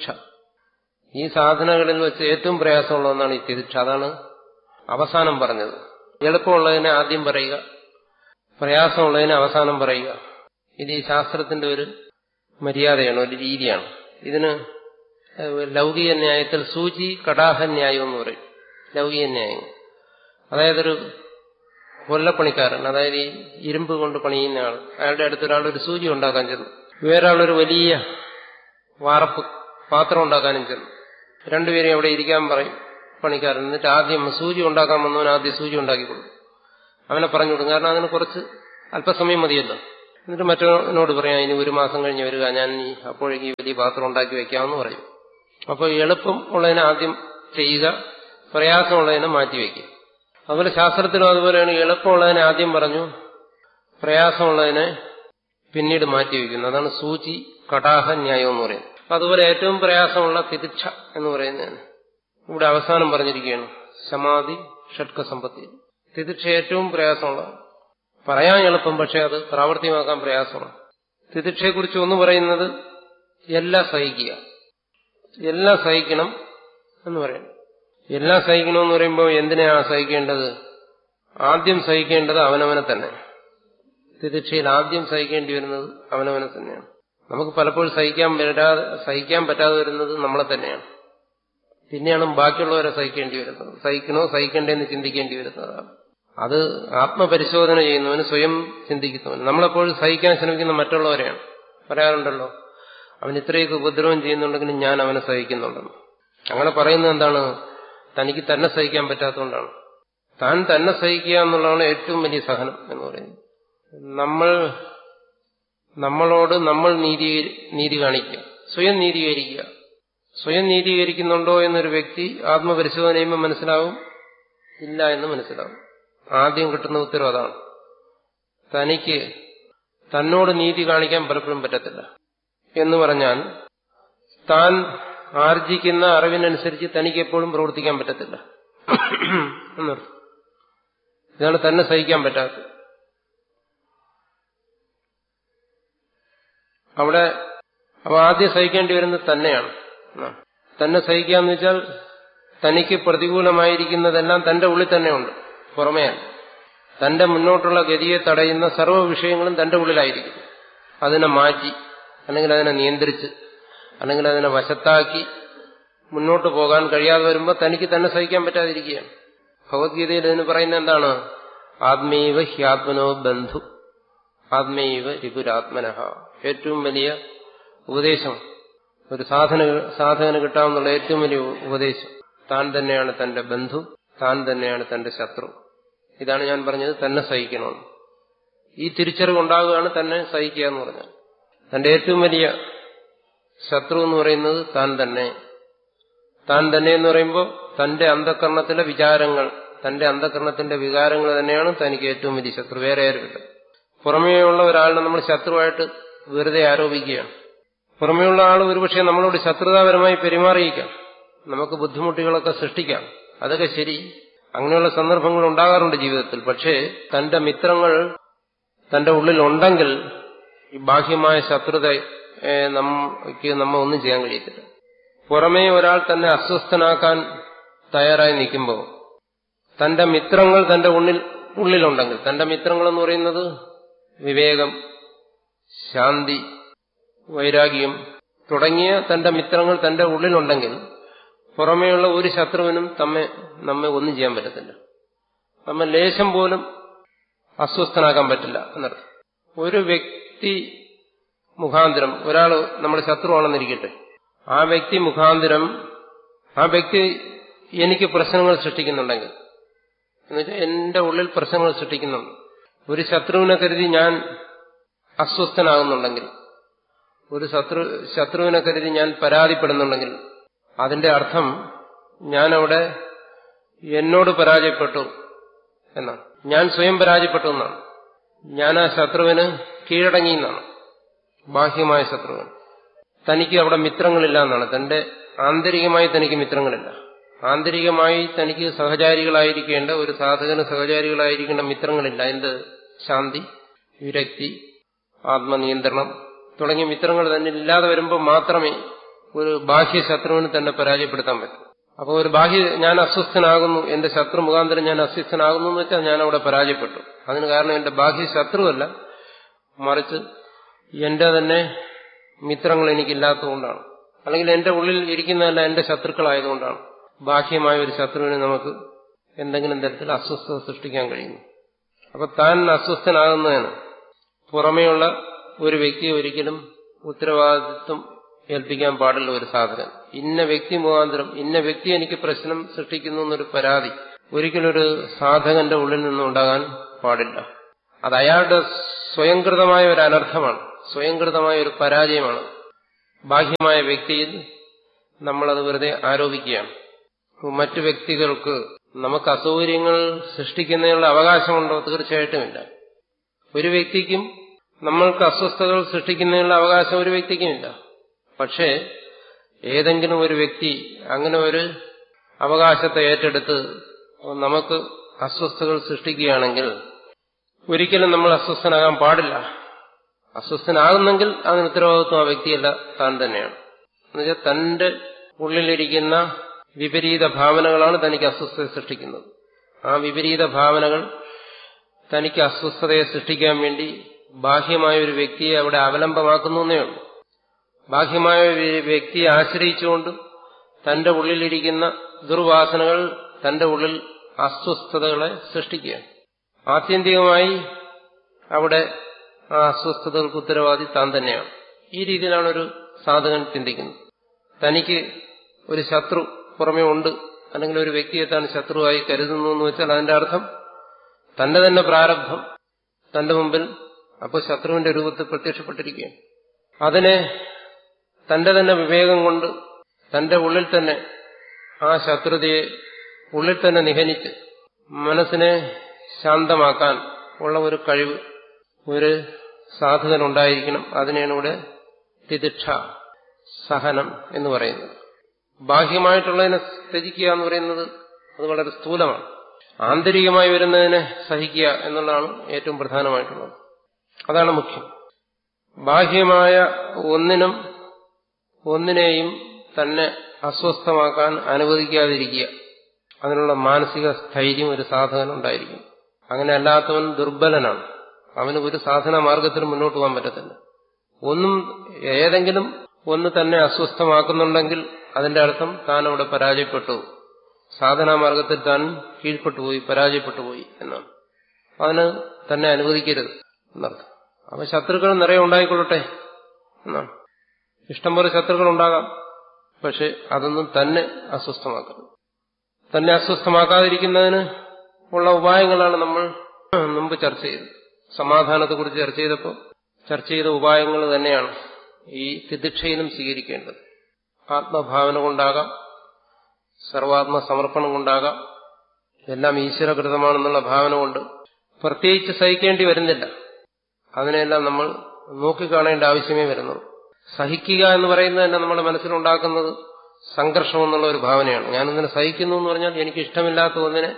ഈ സാധനകളിൽ വെച്ച് ഏറ്റവും പ്രയാസമുള്ള ഒന്നാണ് ഈ തിതിക്ഷ. അതാണ് അവസാനം പറഞ്ഞത്. എളുപ്പമുള്ളതിനെ ആദ്യം പറയുക, പ്രയാസമുള്ളതിനെ അവസാനം പറയുക. ഇത് ഈ ശാസ്ത്രത്തിന്റെ ഒരു മര്യാദയാണ്, ഒരു രീതിയാണ്. ഇതിന് ലൗകിക ന്യായത്തിൽ സൂചി കടാഹ ന്യായം എന്ന് പറയും. ലൗകിക ന്യായം അതായത് ഒരു കൊല്ലപ്പണിക്കാരൻ, അതായത് ഈ ഇരുമ്പ് കൊണ്ട് പണിയുന്ന ആൾ, അയാളുടെ അടുത്തൊരാൾ ഒരു സൂചി ഉണ്ടാക്കാൻ ചെന്നു, വേറൊരാളൊരു വലിയ വാർപ്പ് പാത്രം ഉണ്ടാക്കാനും ചെന്നു. രണ്ടുപേരും അവിടെ ഇരിക്കാൻ പറയും പണിക്കാരൻ. എന്നിട്ട് ആദ്യം സൂചി ഉണ്ടാക്കാൻ വന്നവൻ ആദ്യം സൂചി ഉണ്ടാക്കി കൊടുക്കും. അവനെ പറഞ്ഞു കൊടുക്കും, കാരണം അതിന് കുറച്ച് അല്പസമയം മതിയല്ലോ. എന്നിട്ട് മറ്റവനോട് പറയാം, ഇനി ഒരു മാസം കഴിഞ്ഞ് വരിക, ഞാൻ ഈ അപ്പോഴേക്ക് വലിയ പാത്രം ഉണ്ടാക്കി വെക്കാമെന്ന് പറയും. അപ്പോൾ എളുപ്പം ഉള്ളതിനെ ആദ്യം ചെയ്യുക, പ്രയാസമുള്ളതിനെ മാറ്റിവെക്കുക. അതുപോലെ ശാസ്ത്രത്തിലും അതുപോലെയാണ്. എളുപ്പമുള്ളതിനെ ആദ്യം പറഞ്ഞു, പ്രയാസമുള്ളതിനെ പിന്നീട് മാറ്റിവെക്കുന്നു. അതാണ് സൂചി കടാഹ ന്യായം എന്ന് പറയുന്നത്. അതുപോലെ ഏറ്റവും പ്രയാസമുള്ള തിതിക്ഷ എന്ന് പറയുന്നതാണ് ഇവിടെ അവസാനം പറഞ്ഞിരിക്കുകയാണ്. സമാധി ഷഡ്ക സമ്പത്തി. തിതിക്ഷ ഏറ്റവും പ്രയാസമുള്ള, പറയാൻ എളുപ്പം, പക്ഷെ അത് പ്രാവർത്തികമാക്കാൻ പ്രയാസമാണ്. തിതിക്ഷയെക്കുറിച്ച് ഒന്ന് പറയുന്നത് എല്ലാം സഹിക്കുക, എല്ലാം സഹിക്കണം എന്ന് പറയുന്നു. എല്ലാം സഹിക്കണമെന്ന് പറയുമ്പോൾ എന്തിനാണ് സഹിക്കേണ്ടത്? ആദ്യം സഹിക്കേണ്ടത് അവനവനെ തന്നെ. തിതിക്ഷയിൽ ആദ്യം സഹിക്കേണ്ടി വരുന്നത് അവനവനെ തന്നെയാണ്. നമുക്ക് പലപ്പോഴും സഹിക്കാൻ വരാതെ സഹിക്കാൻ പറ്റാതെ വരുന്നത് നമ്മളെ തന്നെയാണ്. പിന്നെയാണ് ബാക്കിയുള്ളവരെ സഹിക്കേണ്ടി വരുന്നത്. സഹിക്കണോ സഹിക്കണ്ടേന്ന് ചിന്തിക്കേണ്ടി വരുന്നതാണ്. അത് ആത്മപരിശോധന ചെയ്യുന്നവന്, സ്വയം ചിന്തിക്കുന്നവന്. നമ്മളെപ്പോഴും സഹിക്കാൻ ശ്രമിക്കുന്ന മറ്റുള്ളവരെയാണ്. പറയാറുണ്ടല്ലോ, അവൻ ഇത്രയൊക്കെ ഉപദ്രവം ചെയ്യുന്നുണ്ടെങ്കിലും ഞാൻ അവനെ സഹിക്കുന്നുണ്ടെന്ന്. അങ്ങനെ പറയുന്നത് എന്താണ്? തനിക്ക് തന്നെ സഹിക്കാൻ പറ്റാത്തതുകൊണ്ടാണ്. താൻ തന്നെ സഹിക്കുക എന്നുള്ളതാണ് ഏറ്റവും വലിയ സഹനം എന്ന് പറയുന്നത്. നമ്മൾ നമ്മളോട് നമ്മൾ നീതി നീതി കാണിക്കുക, സ്വയം നീതീകരിക്കുക. സ്വയം നീതീകരിക്കുന്നുണ്ടോ എന്നൊരു വ്യക്തി ആത്മപരിശോധന ചെയ്യുമ്പോൾ മനസ്സിലാവും, ഇല്ല എന്ന് മനസ്സിലാവും. ആദ്യം കിട്ടുന്ന ഉത്തരവ് അതാണ്. തനിക്ക് തന്നോട് നീതി കാണിക്കാൻ പലപ്പോഴും പറ്റത്തില്ല. എന്ന് പറഞ്ഞാൽ താൻ ആർജിക്കുന്ന അറിവിനനുസരിച്ച് തനിക്ക് എപ്പോഴും പ്രവർത്തിക്കാൻ പറ്റത്തില്ല എന്നർത്ഥം. ഇതാണ് തന്നെ സഹിക്കാൻ പറ്റാത്തത്. അവിടെ അപ്പൊ ആദ്യം സഹിക്കേണ്ടി വരുന്നത് തന്നെയാണ്. തന്നെ സഹിക്കാന്ന് വെച്ചാൽ തനിക്ക് പ്രതികൂലമായിരിക്കുന്നതെല്ലാം തന്റെ ഉള്ളിൽ തന്നെയുണ്ട്, പുറമേയല്ല. തന്റെ മുന്നോട്ടുള്ള ഗതിയെ തടയുന്ന സർവ്വ വിഷയങ്ങളും തന്റെ ഉള്ളിലായിരിക്കും. അതിനെ മാറ്റി, അല്ലെങ്കിൽ അതിനെ നിയന്ത്രിച്ച്, അല്ലെങ്കിൽ അതിനെ വശത്താക്കി മുന്നോട്ട് പോകാൻ കഴിയാതെ വരുമ്പോൾ തനിക്ക് തന്നെ സഹിക്കാൻ പറ്റാതിരിക്കുകയാണ്. ഭഗവത്ഗീതയിൽ ഇതിന് പറയുന്നത് എന്താണ്? ആത്മൈവ ഹ്യാത്മനോ ബന്ധു ആത്മൈവ രിപുരാത്മനഃ. ഏറ്റവും വലിയ ഉപദേശം ഒരു സാധന സാധകന് കിട്ടാവുന്ന ഏറ്റവും വലിയ ഉപദേശം, താൻ തന്നെയാണ് തന്റെ ബന്ധു, താൻ തന്നെയാണ് തന്റെ ശത്രു. ഇതാണ് ഞാൻ പറഞ്ഞത്, തന്നെ സഹിക്കണമെന്ന്. ഈ തിരിച്ചറിവുണ്ടാകുകയാണ് തന്നെ സഹിക്കുക എന്ന് പറഞ്ഞാൽ. തന്റെ ഏറ്റവും വലിയ ശത്രു എന്ന് പറയുന്നത് താൻ തന്നെ. താൻ തന്നെ എന്ന് പറയുമ്പോൾ തന്റെ അന്ധകരണത്തിലെ വിചാരങ്ങൾ, തന്റെ അന്ധകരണത്തിന്റെ വികാരങ്ങൾ തന്നെയാണ് തനിക്ക് ഏറ്റവും വലിയ ശത്രു. വേറെ ആരുമില്ല. പുറമേയുള്ള ഒരാളിനെ നമ്മൾ ശത്രുവായിട്ട് വെറുതെ ആരോപിക്കുകയാണ്. പുറമേയുള്ള ആൾ ഒരുപക്ഷെ നമ്മളോട് ശത്രുതാപരമായി പെരുമാറിയിക്കാം, നമുക്ക് ബുദ്ധിമുട്ടുകളൊക്കെ സൃഷ്ടിക്കാം. അതൊക്കെ ശരി, അങ്ങനെയുള്ള സന്ദർഭങ്ങൾ ഉണ്ടാകാറുണ്ട് ജീവിതത്തിൽ. പക്ഷേ തന്റെ മിത്രങ്ങൾ തന്റെ ഉള്ളിലുണ്ടെങ്കിൽ ഈ ബാഹ്യമായ ശത്രുത നമുക്ക് നമ്മ ഒന്നും ചെയ്യാൻ കഴിയത്തില്ല. പുറമേ ഒരാൾ തന്നെ അസ്വസ്ഥനാക്കാൻ തയ്യാറായി നിൽക്കുമ്പോൾ തന്റെ മിത്രങ്ങൾ തന്റെ ഉള്ളിൽ ഉള്ളിലുണ്ടെങ്കിൽ, തന്റെ മിത്രങ്ങൾ എന്ന് പറയുന്നത് വിവേകം, ശാന്തി, വൈരാഗ്യം തുടങ്ങിയ തന്റെ മിത്രങ്ങൾ തന്റെ ഉള്ളിലുണ്ടെങ്കിൽ പുറമേയുള്ള ഒരു ശത്രുവിനും തമ്മെ നമ്മെ ഒന്നും ചെയ്യാൻ പറ്റത്തില്ല. നമ്മെ ലേശം പോലും അസ്വസ്ഥനാക്കാൻ പറ്റില്ല എന്നർത്ഥം. ഒരു വ്യക്തി മുഖാന്തരം ഒരാൾ നമ്മുടെ ശത്രുവാണെന്നിരിക്കട്ടെ, ആ വ്യക്തി മുഖാന്തരം ആ വ്യക്തി എനിക്ക് പ്രശ്നങ്ങൾ സൃഷ്ടിക്കുന്നുണ്ടെങ്കിൽ, എന്നുവെച്ചാൽ എന്റെ ഉള്ളിൽ പ്രശ്നങ്ങൾ സൃഷ്ടിക്കുന്നുണ്ട്, ഒരു ശത്രുവിനെ കരുതി ഞാൻ അസ്വസ്ഥനാകുന്നുണ്ടെങ്കിൽ, ഒരു ശത്രു ശത്രുവിനെ കരുതി ഞാൻ പരാതിപ്പെടുന്നുണ്ടെങ്കിൽ, അതിന്റെ അർത്ഥം ഞാനവിടെ എന്നോട് പരാജയപ്പെട്ടു എന്നാണ്. ഞാൻ സ്വയം പരാജയപ്പെട്ടു എന്നാണ്. ഞാൻ ആ ശത്രുവിന് കീഴടങ്ങി എന്നാണ്. ബാഹ്യമായ ശത്രുവിന് തനിക്ക് അവിടെ മിത്രങ്ങളില്ല എന്നാണ്. തന്റെ ആന്തരികമായി തനിക്ക് മിത്രങ്ങളില്ല. ആന്തരികമായി തനിക്ക് സഹചാരികളായിരിക്കേണ്ട, ഒരു സാധകന് സഹചാരികളായിരിക്കേണ്ട മിത്രങ്ങളില്ല. എന്ത്? ശാന്തി, വിരക്തി, ആത്മനിയന്ത്രണം തുടങ്ങിയ മിത്രങ്ങൾ തന്നെ ഇല്ലാതെ വരുമ്പോൾ മാത്രമേ ഒരു ബാഹ്യ ശത്രുവിന് തന്നെ പരാജയപ്പെടുത്താൻ പറ്റും. അപ്പോൾ ഒരു ബാഹ്യ ഞാൻ അസ്വസ്ഥനാകുന്നു, എന്റെ ശത്രു മുഖാന്തരം ഞാൻ അസ്വസ്ഥനാകുന്നു എന്ന് വെച്ചാൽ ഞാൻ അവിടെ പരാജയപ്പെട്ടു. അതിന് കാരണം എന്റെ ബാഹ്യ ശത്രുവല്ല, മറിച്ച് എന്റെ തന്നെ മിത്രങ്ങൾ എനിക്കില്ലാത്തതുകൊണ്ടാണ്. അല്ലെങ്കിൽ എന്റെ ഉള്ളിൽ ഇരിക്കുന്നതല്ല എന്റെ ശത്രുക്കളായതുകൊണ്ടാണ്. ബാഹ്യമായ ഒരു ശത്രുവിന് നമുക്ക് എന്തെങ്കിലും തരത്തിൽ അസ്വസ്ഥത സൃഷ്ടിക്കാൻ കഴിയുന്നു. അപ്പൊ താൻ അസ്വസ്ഥനാകുന്നതിന് പുറമെയുള്ള ഒരു വ്യക്തിയെ ഒരിക്കലും ഉത്തരവാദിത്വം ഏൽപ്പിക്കാൻ പാടില്ല. ഒരു സാധകൻ ഇന്ന വ്യക്തി മുഖാന്തരം ഇന്ന വ്യക്തി എനിക്ക് പ്രശ്നം സൃഷ്ടിക്കുന്നു എന്നൊരു പരാതി ഒരിക്കലും ഒരു സാധകന്റെ ഉള്ളിൽ നിന്നും ഉണ്ടാകാൻ പാടില്ല. അത് അയാളുടെ സ്വയംകൃതമായ ഒരു അനർത്ഥമാണ്, സ്വയംകൃതമായ ഒരു പരാജയമാണ്. ബാഹ്യമായ വ്യക്തിയിൽ നമ്മളത് വെറുതെ ആരോപിക്കുകയാണ്. മറ്റു വ്യക്തികൾക്ക് നമുക്ക് അസൗകര്യങ്ങൾ സൃഷ്ടിക്കുന്നതിനുള്ള അവകാശമുണ്ടോ? തീർച്ചയായിട്ടുമില്ല. ഒരു വ്യക്തിക്കും നമ്മൾക്ക് അസ്വസ്ഥതകൾ സൃഷ്ടിക്കുന്നതിനുള്ള അവകാശം ഒരു വ്യക്തിക്കുമില്ല. പക്ഷേ ഏതെങ്കിലും ഒരു വ്യക്തി അങ്ങനെ ഒരു അവകാശത്തെ ഏറ്റെടുത്ത് നമുക്ക് അസ്വസ്ഥതകൾ സൃഷ്ടിക്കുകയാണെങ്കിൽ ഒരിക്കലും നമ്മൾ അസ്വസ്ഥനാകാൻ പാടില്ല. അസ്വസ്ഥനാകുന്നെങ്കിൽ അതിന് ഉത്തരവാദിത്വം ആ വ്യക്തിയല്ല, താൻ തന്നെയാണ്. എന്നുവെച്ചാൽ തന്റെ ഉള്ളിലിരിക്കുന്ന വിപരീത ഭാവനകളാണ് തനിക്ക് അസ്വസ്ഥത സൃഷ്ടിക്കുന്നത്. ആ വിപരീത ഭാവനകൾ തനിക്ക് അസ്വസ്ഥതയെ സൃഷ്ടിക്കാൻ വേണ്ടി ബാഹ്യമായ ഒരു വ്യക്തിയെ അവിടെ അവലംബമാക്കുന്നു എന്നേ ഉള്ളൂ. ബാഹ്യമായ ഒരു വ്യക്തിയെ ആശ്രയിച്ചുകൊണ്ട് തന്റെ ഉള്ളിലിരിക്കുന്ന ദുർവാസനകൾ തന്റെ ഉള്ളിൽ അസ്വസ്ഥതകളെ സൃഷ്ടിക്കുകയാണ്. ആത്യന്തികമായി അവിടെ ആ അസ്വസ്ഥതകൾക്ക് ഉത്തരവാദി താൻ തന്നെയാണ്. ഈ രീതിയിലാണ് ഒരു സാധകൻ ചിന്തിക്കുന്നത്. തനിക്ക് ഒരു ശത്രു പുറമേ ഉണ്ട്, അല്ലെങ്കിൽ ഒരു വ്യക്തിയെ താൻ ശത്രുവായി കരുതുന്നു എന്ന് വെച്ചാൽ അതിന്റെ അർത്ഥം തന്റെ തന്നെ പ്രാരബ്ധം തന്റെ മുമ്പിൽ അപ്പോൾ ശത്രുവിന്റെ രൂപത്തിൽ പ്രത്യക്ഷപ്പെട്ടിരിക്കുകയാണ്. അതിനെ തന്റെ തന്നെ വിവേകം കൊണ്ട് തന്റെ ഉള്ളിൽ തന്നെ ആ ശത്രുതയെ ഉള്ളിൽ തന്നെ നിഹനിച്ച് മനസ്സിനെ ശാന്തമാക്കാൻ ഉള്ള ഒരു കഴിവ് ഒരു സാധകനുണ്ടായിരിക്കണം. അതിനെയാണ് ഇവിടെ തിതിക്ഷ, സഹനം എന്ന് പറയുന്നത്. ബാഹ്യമായിട്ടുള്ളതിനെ ത്യജിക്കുക എന്ന് പറയുന്നത് അത് വളരെ സ്ഥൂലമാണ്. ആന്തരികമായി വരുന്നതിനെ സഹിക്കുക എന്നുള്ളതാണ് ഏറ്റവും പ്രധാനമായിട്ടുള്ളത്. അതാണ് മുഖ്യം. ബാഹ്യമായ ഒന്നിനും ഒന്നിനെയും തന്നെ അസ്വസ്ഥമാക്കാൻ അനുവദിക്കാതിരിക്കുക, അതിനുള്ള മാനസിക സ്ഥൈര്യം ഒരു സാധകനുണ്ടായിരിക്കും. അങ്ങനെ അല്ലാത്തവൻ ദുർബലനാണ്. അവന് ഒരു സാധന മാർഗത്തിൽ മുന്നോട്ട് പോകാൻ പറ്റത്തില്ല. ഒന്നും ഏതെങ്കിലും ഒന്ന് തന്നെ അസ്വസ്ഥമാക്കുന്നുണ്ടെങ്കിൽ അതിന്റെ അർത്ഥം താൻ അവിടെ പരാജയപ്പെട്ടു, സാധനാമാർഗത്തിൽ താൻ കീഴ്പ്പെട്ടുപോയി, പരാജയപ്പെട്ടുപോയി എന്നാണ്. അതിന് തന്നെ അനുവദിക്കരുത് എന്നർത്ഥം. അപ്പൊ ശത്രുക്കൾ നിറയെ ഉണ്ടായിക്കൊള്ളട്ടെ എന്നാണ്. ഇഷ്ടംപോലെ ശത്രുക്കൾ ഉണ്ടാകാം, പക്ഷെ അതൊന്നും തന്നെ അസ്വസ്ഥമാക്കരുത്. തന്നെ അസ്വസ്ഥമാക്കാതിരിക്കുന്നതിന് ഉള്ള ഉപായങ്ങളാണ് നമ്മൾ മുമ്പ് ചർച്ച ചെയ്തത്. സമാധാനത്തെക്കുറിച്ച് ചർച്ച ചെയ്തപ്പോൾ ചർച്ച ചെയ്ത ഉപായങ്ങൾ തന്നെയാണ് ഈ തിതിക്ഷയിലും സ്വീകരിക്കേണ്ടത്. ആത്മഭാവന കൊണ്ടാകാം, സർവാത്മ സമർപ്പണം കൊണ്ടാകാം, എല്ലാം ഈശ്വരകൃതമാണെന്നുള്ള ഭാവന കൊണ്ട് പ്രത്യേകിച്ച് സഹിക്കേണ്ടി വരുന്നില്ല. അതിനെല്ലാം നമ്മൾ നോക്കിക്കാണേണ്ട ആവശ്യമേ വരുന്നുള്ളൂ. സഹിക്കുക എന്ന് പറയുന്നത് തന്നെ നമ്മുടെ മനസ്സിലുണ്ടാക്കുന്നത് സംഘർഷം എന്നുള്ള ഒരു ഭാവനയാണ്. ഞാനിങ്ങനെ സഹിക്കുന്നു എന്ന് പറഞ്ഞാൽ എനിക്ക് ഇഷ്ടമില്ലാത്ത ഒന്നിനെ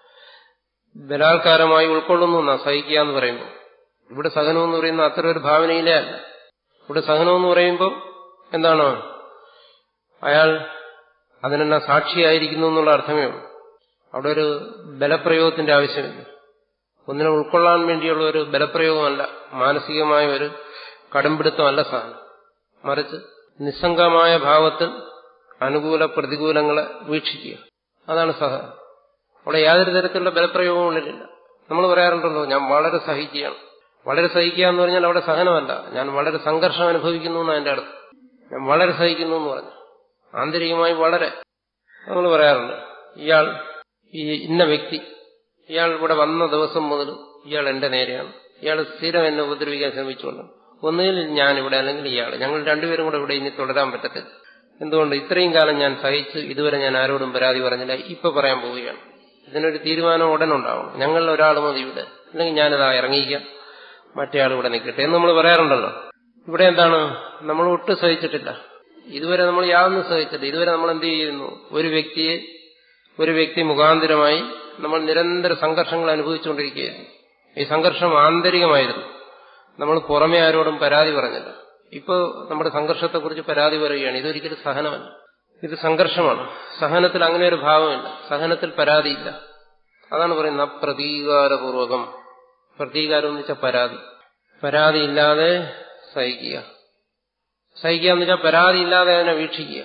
ബലാത്കാരമായി ഉൾക്കൊള്ളുന്നു എന്നാ സഹിക്കുക എന്ന് പറയുമ്പോൾ. ഇവിടെ സഹനം എന്ന് പറയുന്ന അത്ര ഒരു ഭാവനയിലേ അല്ല. ഇവിടെ സഹനം എന്ന് പറയുമ്പോൾ എന്താണ്, അയാൾ അതിനെല്ലാം സാക്ഷിയായിരിക്കുന്നു എന്നുള്ള അർത്ഥമേ ഉള്ളൂ. അവിടെ ഒരു ബലപ്രയോഗത്തിന്റെ ആവശ്യമില്ല. ഒന്നിനെ ഉൾക്കൊള്ളാൻ വേണ്ടിയുള്ള ഒരു ബലപ്രയോഗമല്ല, മാനസികമായ ഒരു കടുംപിടുത്തമല്ല സഹനം. മറിച്ച് നിസ്സംഗമായ ഭാവത്തിൽ അനുകൂല പ്രതികൂലങ്ങളെ വീക്ഷിക്കുക, അതാണ് സഹനം. അവിടെ യാതൊരു തരത്തിലുള്ള ബലപ്രയോഗവും ഉള്ളിലില്ല. നമ്മൾ പറയാറുണ്ടല്ലോ, ഞാൻ വളരെ സഹിക്കുകയാണ്. വളരെ സഹിക്കുക എന്ന് പറഞ്ഞാൽ അവിടെ സഹനമല്ല, ഞാൻ വളരെ സംഘർഷം അനുഭവിക്കുന്നു എന്നാണ് അതിന്റെ അർത്ഥം. ഞാൻ വളരെ സഹിക്കുന്നു എന്ന് പറഞ്ഞു ആന്തരികമായി വളരെ. നമ്മൾ പറയാറുണ്ട്, ഇയാൾ ഈ ഇന്ന വ്യക്തി, ഇയാൾ ഇവിടെ വന്ന ദിവസം മുതൽ ഇയാൾ എന്റെ നേരെയാണ്, ഇയാൾ സ്ഥിരം എന്നെ ഉപദ്രവിക്കാൻ ശ്രമിച്ചുകൊണ്ട്, ഒന്നുകിൽ ഞാനിവിടെ അല്ലെങ്കിൽ ഇയാൾ, ഞങ്ങൾ രണ്ടുപേരും കൂടെ ഇവിടെ ഇനി തുടരാൻ പറ്റത്തില്ല. എന്തുകൊണ്ട്? ഇത്രയും കാലം ഞാൻ സഹിച്ച് ഇതുവരെ ഞാൻ ആരോടും പരാതി പറഞ്ഞില്ല, ഇപ്പൊ പറയാൻ പോവുകയാണ്. ഇതിനൊരു തീരുമാനം ഉടനുണ്ടാവണം. ഞങ്ങളിൽ ഒരാൾ മതി ഇവിടെ, അല്ലെങ്കിൽ ഞാനിതാ ഇറങ്ങിക്കാം, മറ്റേ ആൾ ഇവിടെ നിൽക്കട്ടെ എന്ന് നമ്മൾ പറയാറുണ്ടല്ലോ. ഇവിടെ എന്താണ്, നമ്മൾ ഒട്ടും സഹിച്ചിട്ടില്ല, ഇതുവരെ നമ്മൾ യാതൊന്നും സഹിച്ചിട്ടില്ല. ഇതുവരെ നമ്മൾ എന്ത് ചെയ്യുന്നു, ഒരു വ്യക്തിയെ ഒരു വ്യക്തി മുഖാന്തരമായി നമ്മൾ നിരന്തര സംഘർഷങ്ങൾ അനുഭവിച്ചുകൊണ്ടിരിക്കുകയായിരുന്നു. ഈ സംഘർഷം ആന്തരികമായിരുന്നു, നമ്മൾ പുറമെ ആരോടും പരാതി പറഞ്ഞില്ല. ഇപ്പോൾ നമ്മുടെ സംഘർഷത്തെക്കുറിച്ച് പരാതി പറയുകയാണ്. ഇതൊരിക്കലും സഹനമല്ല, ഇത് സംഘർഷമാണ്. സഹനത്തിൽ അങ്ങനെ ഒരു ഭാവമില്ല, സഹനത്തിൽ പരാതിയില്ല. അതാണ് പറയുന്നത് അപ്രതീകാരപൂർവകം. പ്രതീകാരം എന്ന് വെച്ചാൽ പരാതി, പരാതിയില്ലാതെ സഹിക്കുക. സഹിക്കുക എന്ന് വെച്ചാൽ പരാതിയില്ലാതെ അതിനെ വീക്ഷിക്കുക.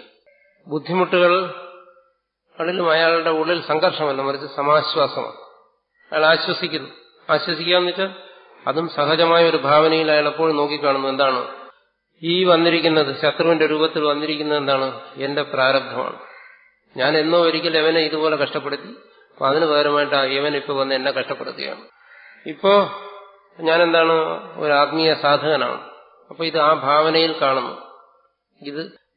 ബുദ്ധിമുട്ടുകളിലും അയാളുടെ ഉള്ളിൽ സംഘർഷമല്ല, മറിച്ച് സമാശ്വാസമാണ്. അയാൾ ആശ്വസിക്കുന്നു. ആശ്വസിക്കുക എന്ന് വെച്ചാൽ അതും സഹജമായ ഒരു ഭാവനയിൽ അയാൾ എപ്പോഴും നോക്കിക്കാണുന്നു. എന്താണ് ഈ വന്നിരിക്കുന്നത്, ശത്രുവിന്റെ രൂപത്തിൽ വന്നിരിക്കുന്നത് എന്താണ്, എന്റെ പ്രാരബ്ധമാണ്. ഞാൻ എന്നോ ഒരിക്കൽ യവനെ ഇതുപോലെ കഷ്ടപ്പെടുത്തി, അപ്പൊ അതിന് പകരമായിട്ട് യവൻ ഇപ്പൊ വന്ന് എന്നെ കഷ്ടപ്പെടുത്തുകയാണ്. ഇപ്പോ ഞാനെന്താണ്, ഒരു ആത്മീയ സാധകനാണ്. അപ്പൊ ഇത് ആ ഭാവനയിൽ കാണുന്നു. ഇത്